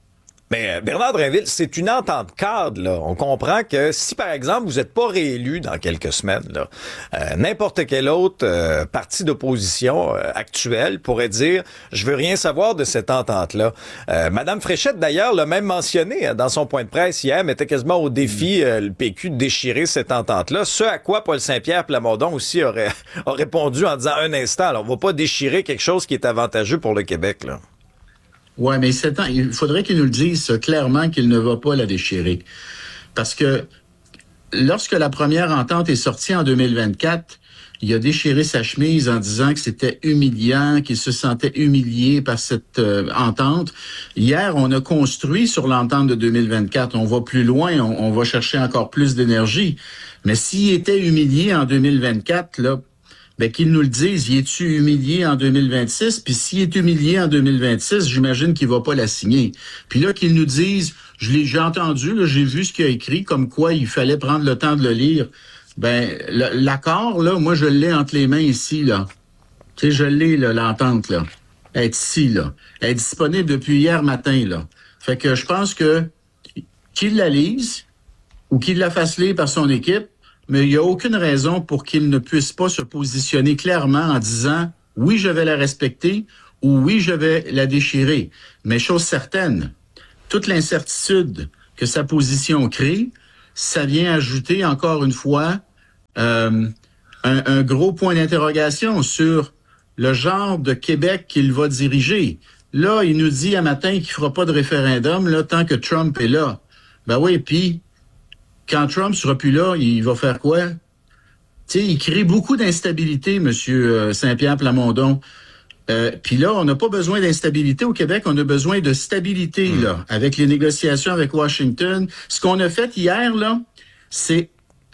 Mais Bernard Drinville, c'est une entente cadre, là. On comprend que si, par exemple, vous n'êtes pas réélu dans quelques semaines, là, euh, n'importe quel autre euh, parti d'opposition euh, actuel pourrait dire « Je veux rien savoir de cette entente-là euh, ». Madame Fréchette, d'ailleurs, l'a même mentionné hein, dans son point de presse hier, mettait quasiment au défi euh, le P Q de déchirer cette entente-là, ce à quoi Paul Saint-Pierre Plamondon aussi aurait, a répondu en disant « Un instant, là, on va pas déchirer quelque chose qui est avantageux pour le Québec, là ». Ouais, mais c'est temps, il faudrait qu'il nous le dise ça, clairement qu'il ne va pas la déchirer. Parce que lorsque la première entente est sortie en deux mille vingt-quatre, il a déchiré sa chemise en disant que c'était humiliant, qu'il se sentait humilié par cette euh, entente. Hier, on a construit sur l'entente de deux mille vingt-quatre. On va plus loin, on, on va chercher encore plus d'énergie. Mais s'il était humilié en deux mille vingt-quatre, là, ben, qu'il nous le dise, y est-tu humilié en deux mille vingt-six? Puis s'il est humilié en deux mille vingt-six, j'imagine qu'il va pas la signer. Puis là, qu'il nous dise, je l'ai, j'ai entendu, là, j'ai vu ce qu'il a écrit, comme quoi il fallait prendre le temps de le lire. Ben, le, l'accord, là, moi, je l'ai entre les mains ici, là. Tu sais, je l'ai, là, l'entente, là. Elle est ici, là. Elle est disponible depuis hier matin, là. Fait que je pense que qu'il la lise ou qu'il la fasse lire par son équipe, mais il n'y a aucune raison pour qu'il ne puisse pas se positionner clairement en disant « oui, je vais la respecter » ou « oui, je vais la déchirer ». Mais chose certaine, toute l'incertitude que sa position crée, ça vient ajouter encore une fois euh, un, un gros point d'interrogation sur le genre de Québec qu'il va diriger. Là, il nous dit à matin qu'il ne fera pas de référendum là, tant que Trump est là. Ben oui, puis... quand Trump sera plus là, il va faire quoi? Tu sais, il crée beaucoup d'instabilité, Monsieur Saint-Pierre Plamondon. Euh, Puis là, on n'a pas besoin d'instabilité au Québec, on a besoin de stabilité, mmh. là, avec les négociations avec Washington. Ce qu'on a fait hier, là, c'est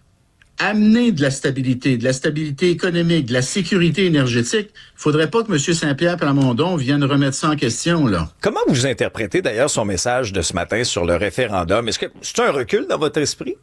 amener de la stabilité, de la stabilité économique, de la sécurité énergétique. Il faudrait pas que M. Saint-Pierre Plamondon vienne remettre ça en question, là. Comment vous interprétez d'ailleurs son message de ce matin sur le référendum? Est-ce que c'est un recul dans votre esprit?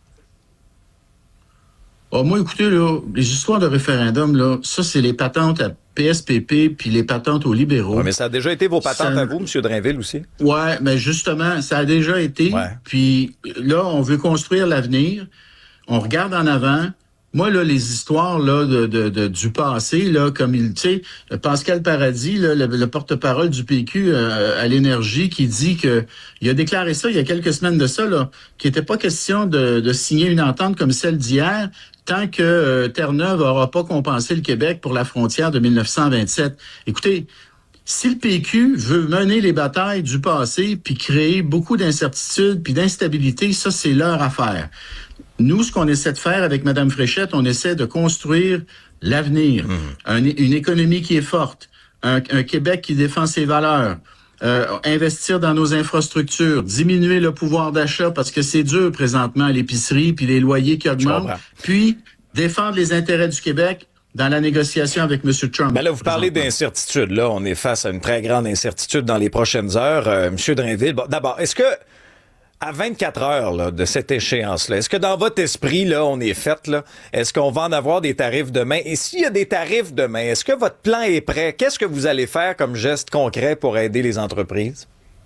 Oh, moi, écoutez, là, les histoires de référendum, là, ça, c'est les patentes à P S P P puis les patentes aux libéraux. Ouais, mais ça a déjà été vos patentes ça... à vous, M. Drinville, aussi? Ouais, mais justement, ça a déjà été. Ouais. Puis là, on veut construire l'avenir. On regarde en avant. Moi, là, les histoires là de, de, de du passé, là, comme il, tu sais, Pascal Paradis, là, le, le porte-parole du P Q euh, à l'énergie, qui dit que il a déclaré ça il y a quelques semaines de ça, là, qu'il n'était pas question de, de signer une entente comme celle d'hier tant que euh, Terre-Neuve n'aura pas compensé le Québec pour la frontière de mille neuf cent vingt-sept. Écoutez, si le P Q veut mener les batailles du passé puis créer beaucoup d'incertitudes puis d'instabilité, ça, c'est leur affaire. Nous, ce qu'on essaie de faire avec Mme Fréchette, on essaie de construire l'avenir, mmh. un, une économie qui est forte, un, un Québec qui défend ses valeurs, euh, investir dans nos infrastructures, diminuer le pouvoir d'achat parce que c'est dur présentement à l'épicerie, puis les loyers qui augmentent, puis défendre les intérêts du Québec dans la négociation avec M. Trump. Ben là, vous parlez d'incertitude. Là, on est face à une très grande incertitude dans les prochaines heures. Euh, M. Drinville, bon, d'abord, est-ce que à vingt-quatre heures là, de cette échéance-là, est-ce que dans votre esprit, là, on est fait, là, est-ce qu'on va en avoir des tarifs demain? Et s'il y a des tarifs demain, est-ce que votre plan est prêt? Qu'est-ce que vous allez faire comme geste concret pour aider les entreprises?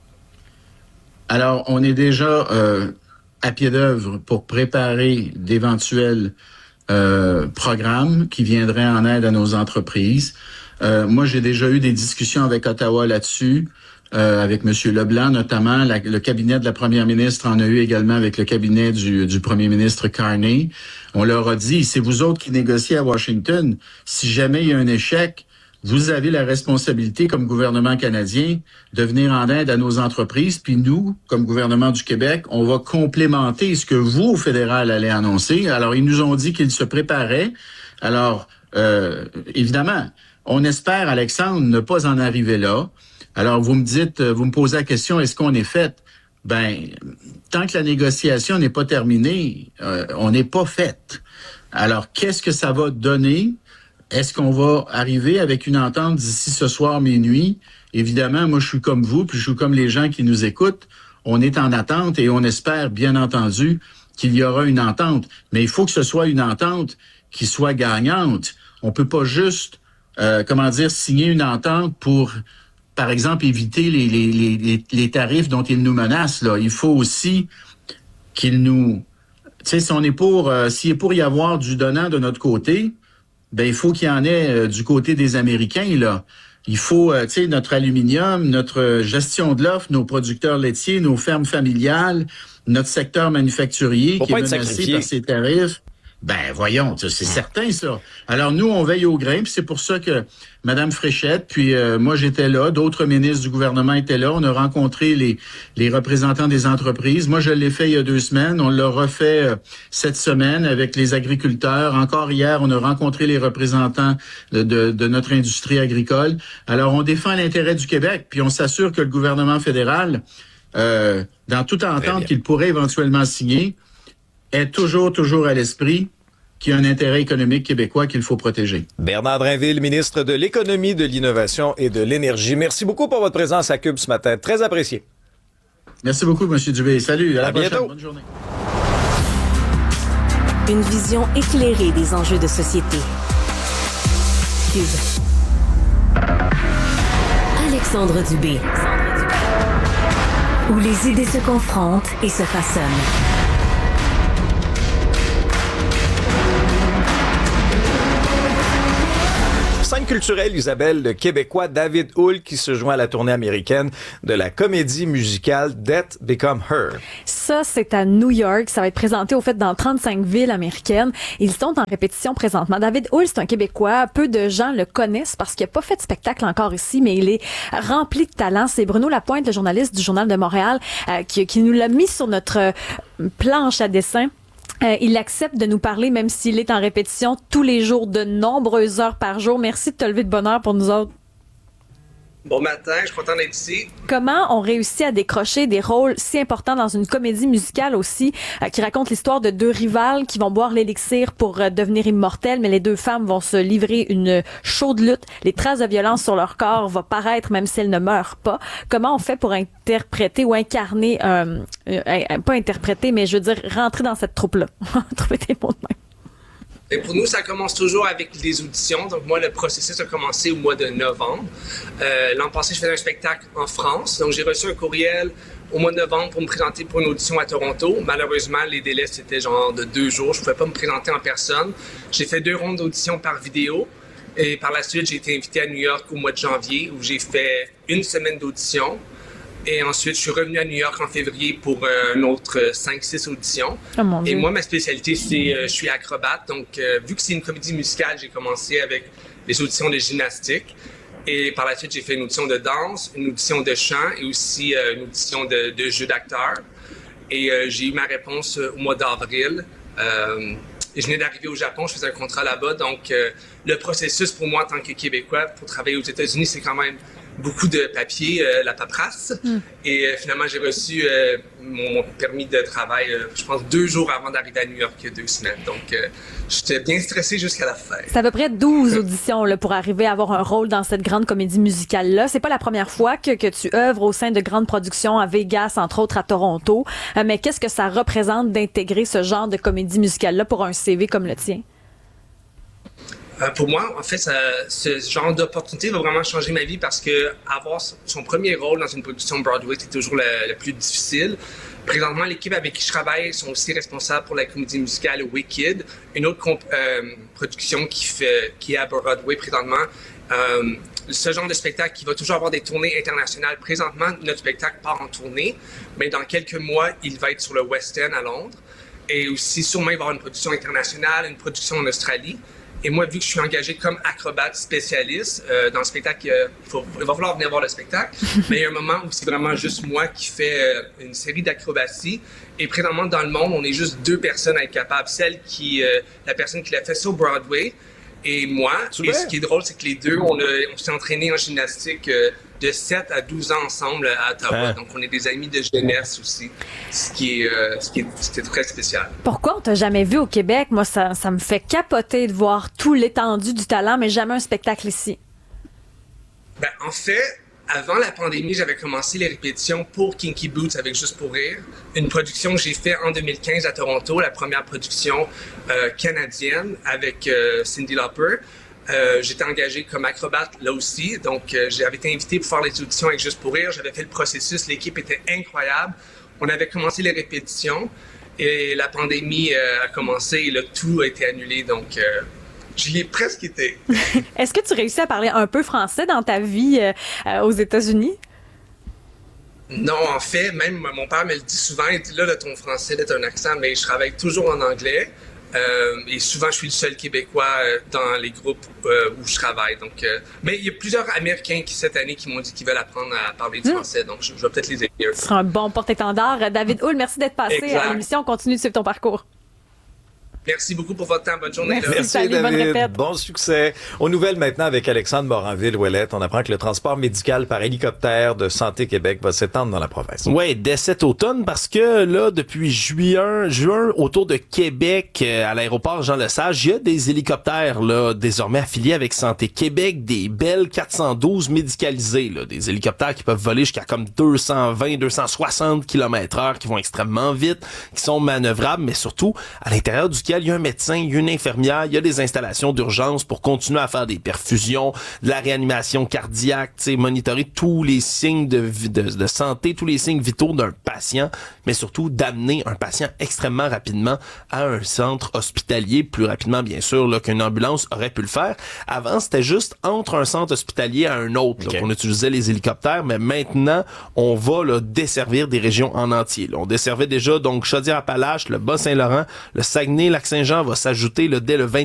Alors, on est déjà euh, à pied d'œuvre pour préparer d'éventuels euh, programmes qui viendraient en aide à nos entreprises. Euh, moi, j'ai déjà eu des discussions avec Ottawa là-dessus. Euh, avec M. Leblanc, notamment. La, le cabinet de la première ministre en a eu également avec le cabinet du, du premier ministre Carney. On leur a dit, c'est vous autres qui négociez à Washington. Si jamais il y a un échec, vous avez la responsabilité comme gouvernement canadien de venir en aide à nos entreprises. Puis nous, comme gouvernement du Québec, on va complémenter ce que vous, au fédéral, allez annoncer. Alors, ils nous ont dit qu'ils se préparaient. Alors, euh, évidemment, on espère, Alexandre, ne pas en arriver là. Alors, vous me dites, vous me posez la question, est-ce qu'on est fait? Ben, tant que la négociation n'est pas terminée, euh, on n'est pas fait. Alors, qu'est-ce que ça va donner? Est-ce qu'on va arriver avec une entente d'ici ce soir minuit? Évidemment, moi, je suis comme vous, puis je suis comme les gens qui nous écoutent. On est en attente et on espère, bien entendu, qu'il y aura une entente. Mais il faut que ce soit une entente qui soit gagnante. On peut pas juste, euh, comment dire, signer une entente pour par exemple, éviter les, les, les, les tarifs dont ils nous menacent. Là. Il faut aussi qu'ils nous... Tu sais, si on est pour, euh, s'il est pour y avoir du donnant de notre côté, ben il faut qu'il y en ait euh, du côté des Américains, là. Il faut, euh, tu sais, notre aluminium, notre gestion de l'offre, nos producteurs laitiers, nos fermes familiales, notre secteur manufacturier Faut qui est pas être menacé sacrifié. par ces tarifs. Ben voyons, c'est certain ça. Alors nous, on veille au grain, puis c'est pour ça que Mme Fréchette, puis euh, moi j'étais là, d'autres ministres du gouvernement étaient là, on a rencontré les, les représentants des entreprises. Moi, je l'ai fait il y a deux semaines, on l'a refait euh, cette semaine avec les agriculteurs. Encore hier, on a rencontré les représentants de, de, de notre industrie agricole. Alors, on défend l'intérêt du Québec, puis on s'assure que le gouvernement fédéral, euh, dans toute entente qu'il pourrait éventuellement signer, est toujours, toujours à l'esprit qu'il y a un intérêt économique québécois qu'il faut protéger. Bernard Drinville, ministre de l'Économie, de l'Innovation et de l'Énergie. Merci beaucoup pour votre présence à Cube ce matin. Très apprécié. Merci beaucoup, M. Dubé. Salut, à la À prochaine. bientôt. Bonne journée. Une vision éclairée des enjeux de société. Cube. Alexandre Dubé. Où les idées se confrontent et se façonnent. Scène culturelle, Isabelle, le Québécois David Hull qui se joint à la tournée américaine de la comédie musicale Death Become Her. Ça, c'est à New York. Ça va être présenté, au fait, dans trente-cinq villes américaines. Ils sont en répétition présentement. David Hull, c'est un Québécois. Peu de gens le connaissent parce qu'il n'a pas fait de spectacle encore ici, mais il est rempli de talent. C'est Bruno Lapointe, le journaliste du Journal de Montréal, euh, qui, qui nous l'a mis sur notre euh, planche à dessin. Euh, il accepte de nous parler, même s'il est en répétition tous les jours, de nombreuses heures par jour. Merci de te lever de bonne heure pour nous autres. Bon matin, je suis content d'être ici. Comment on réussit à décrocher des rôles si importants dans une comédie musicale aussi, euh, qui raconte l'histoire de deux rivales qui vont boire l'élixir pour euh, devenir immortelles, mais les deux femmes vont se livrer une chaude lutte. Les traces de violence sur leur corps vont paraître même si elles ne meurent pas. Comment on fait pour interpréter ou incarner, euh, euh, pas interpréter, mais je veux dire rentrer dans cette troupe-là? Trouver des mots de même. Et pour nous, ça commence toujours avec des auditions. Donc, moi, le processus a commencé au mois de novembre. Euh, l'an passé, je faisais un spectacle en France. Donc, j'ai reçu un courriel au mois de novembre pour me présenter pour une audition à Toronto. Malheureusement, les délais, c'était genre de deux jours. Je ne pouvais pas me présenter en personne. J'ai fait deux rondes d'audition par vidéo. Et par la suite, j'ai été invité à New York au mois de janvier où j'ai fait une semaine d'audition. Et ensuite, je suis revenu à New York en février pour euh, un autre cinq six auditions. Oh mon Dieu. Et moi, ma spécialité, c'est euh, je suis acrobate. Donc, euh, vu que c'est une comédie musicale, j'ai commencé avec les auditions de gymnastique. Et par la suite, j'ai fait une audition de danse, une audition de chant et aussi euh, une audition de, de jeu d'acteur. Et euh, j'ai eu ma réponse euh, au mois d'avril. Euh, et je venais d'arriver au Japon, je faisais un contrat là-bas. Donc, euh, le processus pour moi en tant que Québécois pour travailler aux États-Unis, c'est quand même beaucoup de papiers, euh, la paperasse. Mm. Et euh, finalement, j'ai reçu euh, mon, mon permis de travail, euh, je pense, deux jours avant d'arriver à New York, il y a deux semaines. Donc, euh, j'étais bien stressé jusqu'à la fin. C'est à peu près douze auditions là, pour arriver à avoir un rôle dans cette grande comédie musicale-là. C'est pas la première fois que, que tu œuvres au sein de grandes productions à Vegas, entre autres à Toronto. Euh, mais qu'est-ce que ça représente d'intégrer ce genre de comédie musicale-là pour un C V comme le tien? Euh, pour moi, en fait, ça, ce genre d'opportunité va vraiment changer ma vie parce que avoir son premier rôle dans une production Broadway, c'est toujours le, le plus difficile. Présentement, l'équipe avec qui je travaille sont aussi responsables pour la comédie musicale Wicked, une autre comp- euh, production qui, fait, qui est à Broadway présentement. Euh, ce genre de spectacle qui va toujours avoir des tournées internationales. Présentement, notre spectacle part en tournée, mais dans quelques mois, il va être sur le West End à Londres. Et aussi, sûrement, il va y avoir une production internationale, une production en Australie. Et moi, vu que je suis engagé comme acrobate spécialiste euh, dans le spectacle, euh, il, faut, il va falloir venir voir le spectacle. Mais il y a un moment où c'est vraiment juste moi qui fais euh, une série d'acrobaties. Et présentement, dans le monde, on est juste deux personnes à être capables. Celle qui, euh, la personne qui l'a fait sur Broadway et moi. Super. Et ce qui est drôle, c'est que les deux, on, a, on s'est entraînés en gymnastique euh, de sept à douze ans ensemble à Ottawa. Hein? Donc, on est des amis de jeunesse aussi, ce qui est, euh, ce qui est, ce qui est très spécial. Pourquoi on t'a jamais vu au Québec? Moi, ça, ça me fait capoter de voir tout l'étendue du talent, mais jamais un spectacle ici. Ben, en fait, avant la pandémie, j'avais commencé les répétitions pour Kinky Boots avec Juste pour rire, une production que j'ai faite en deux mille quinze à Toronto, la première production euh, canadienne avec euh, Cyndi Lauper. Euh, j'étais engagé comme acrobate là aussi, donc euh, j'avais été invité pour faire les auditions avec Juste pour rire. J'avais fait le processus, l'équipe était incroyable. On avait commencé les répétitions et la pandémie euh, a commencé et là, tout a été annulé, donc euh, j'y ai presque été. Est-ce que tu réussis à parler un peu français dans ta vie euh, euh, aux États-Unis? Non, en fait, même mon père me le dit souvent, il dit là, là ton français, là, t'as un accent, mais je travaille toujours en anglais. Euh, et souvent, je suis le seul Québécois euh, dans les groupes euh, où je travaille. Donc, euh, mais il y a plusieurs Américains qui, cette année, qui m'ont dit qu'ils veulent apprendre à parler du mmh. français. Donc, je, je vais peut-être les aider. Ce sera un bon porte-étendard. David Hull, merci d'être passé exact. à l'émission. Continue de suivre ton parcours. Merci beaucoup pour votre temps. Bonne journée. Merci, Merci salut, David. Bon succès. Aux nouvelles maintenant avec Alexandre Moranville-Ouellette. On apprend que le transport médical par hélicoptère de Santé Québec va s'étendre dans la province. Oui, dès cet automne, parce que là, depuis juin, juin autour de Québec, euh, à l'aéroport Jean-Lesage, il y a des hélicoptères là désormais affiliés avec Santé Québec, des Bell quatre cent douze médicalisés, là, des hélicoptères qui peuvent voler jusqu'à comme deux cent vingt, deux cent soixante kilomètres heure, qui vont extrêmement vite, qui sont manœuvrables, mais surtout à l'intérieur duquel il y a un médecin, il y a une infirmière, il y a des installations d'urgence pour continuer à faire des perfusions, de la réanimation cardiaque, tu sais, monitorer tous les signes de, de, de santé, tous les signes vitaux d'un patient, mais surtout d'amener un patient extrêmement rapidement à un centre hospitalier, plus rapidement bien sûr là, qu'une ambulance aurait pu le faire. Avant, c'était juste entre un centre hospitalier à un autre okay. là, qu'on utilisait les hélicoptères, mais maintenant, on va là, desservir des régions en entier. Là. On desservait déjà donc Chaudière-Appalaches, le Bas-Saint-Laurent, le Saguenay, Lac-Saint-Jean va s'ajouter là, dès le vingt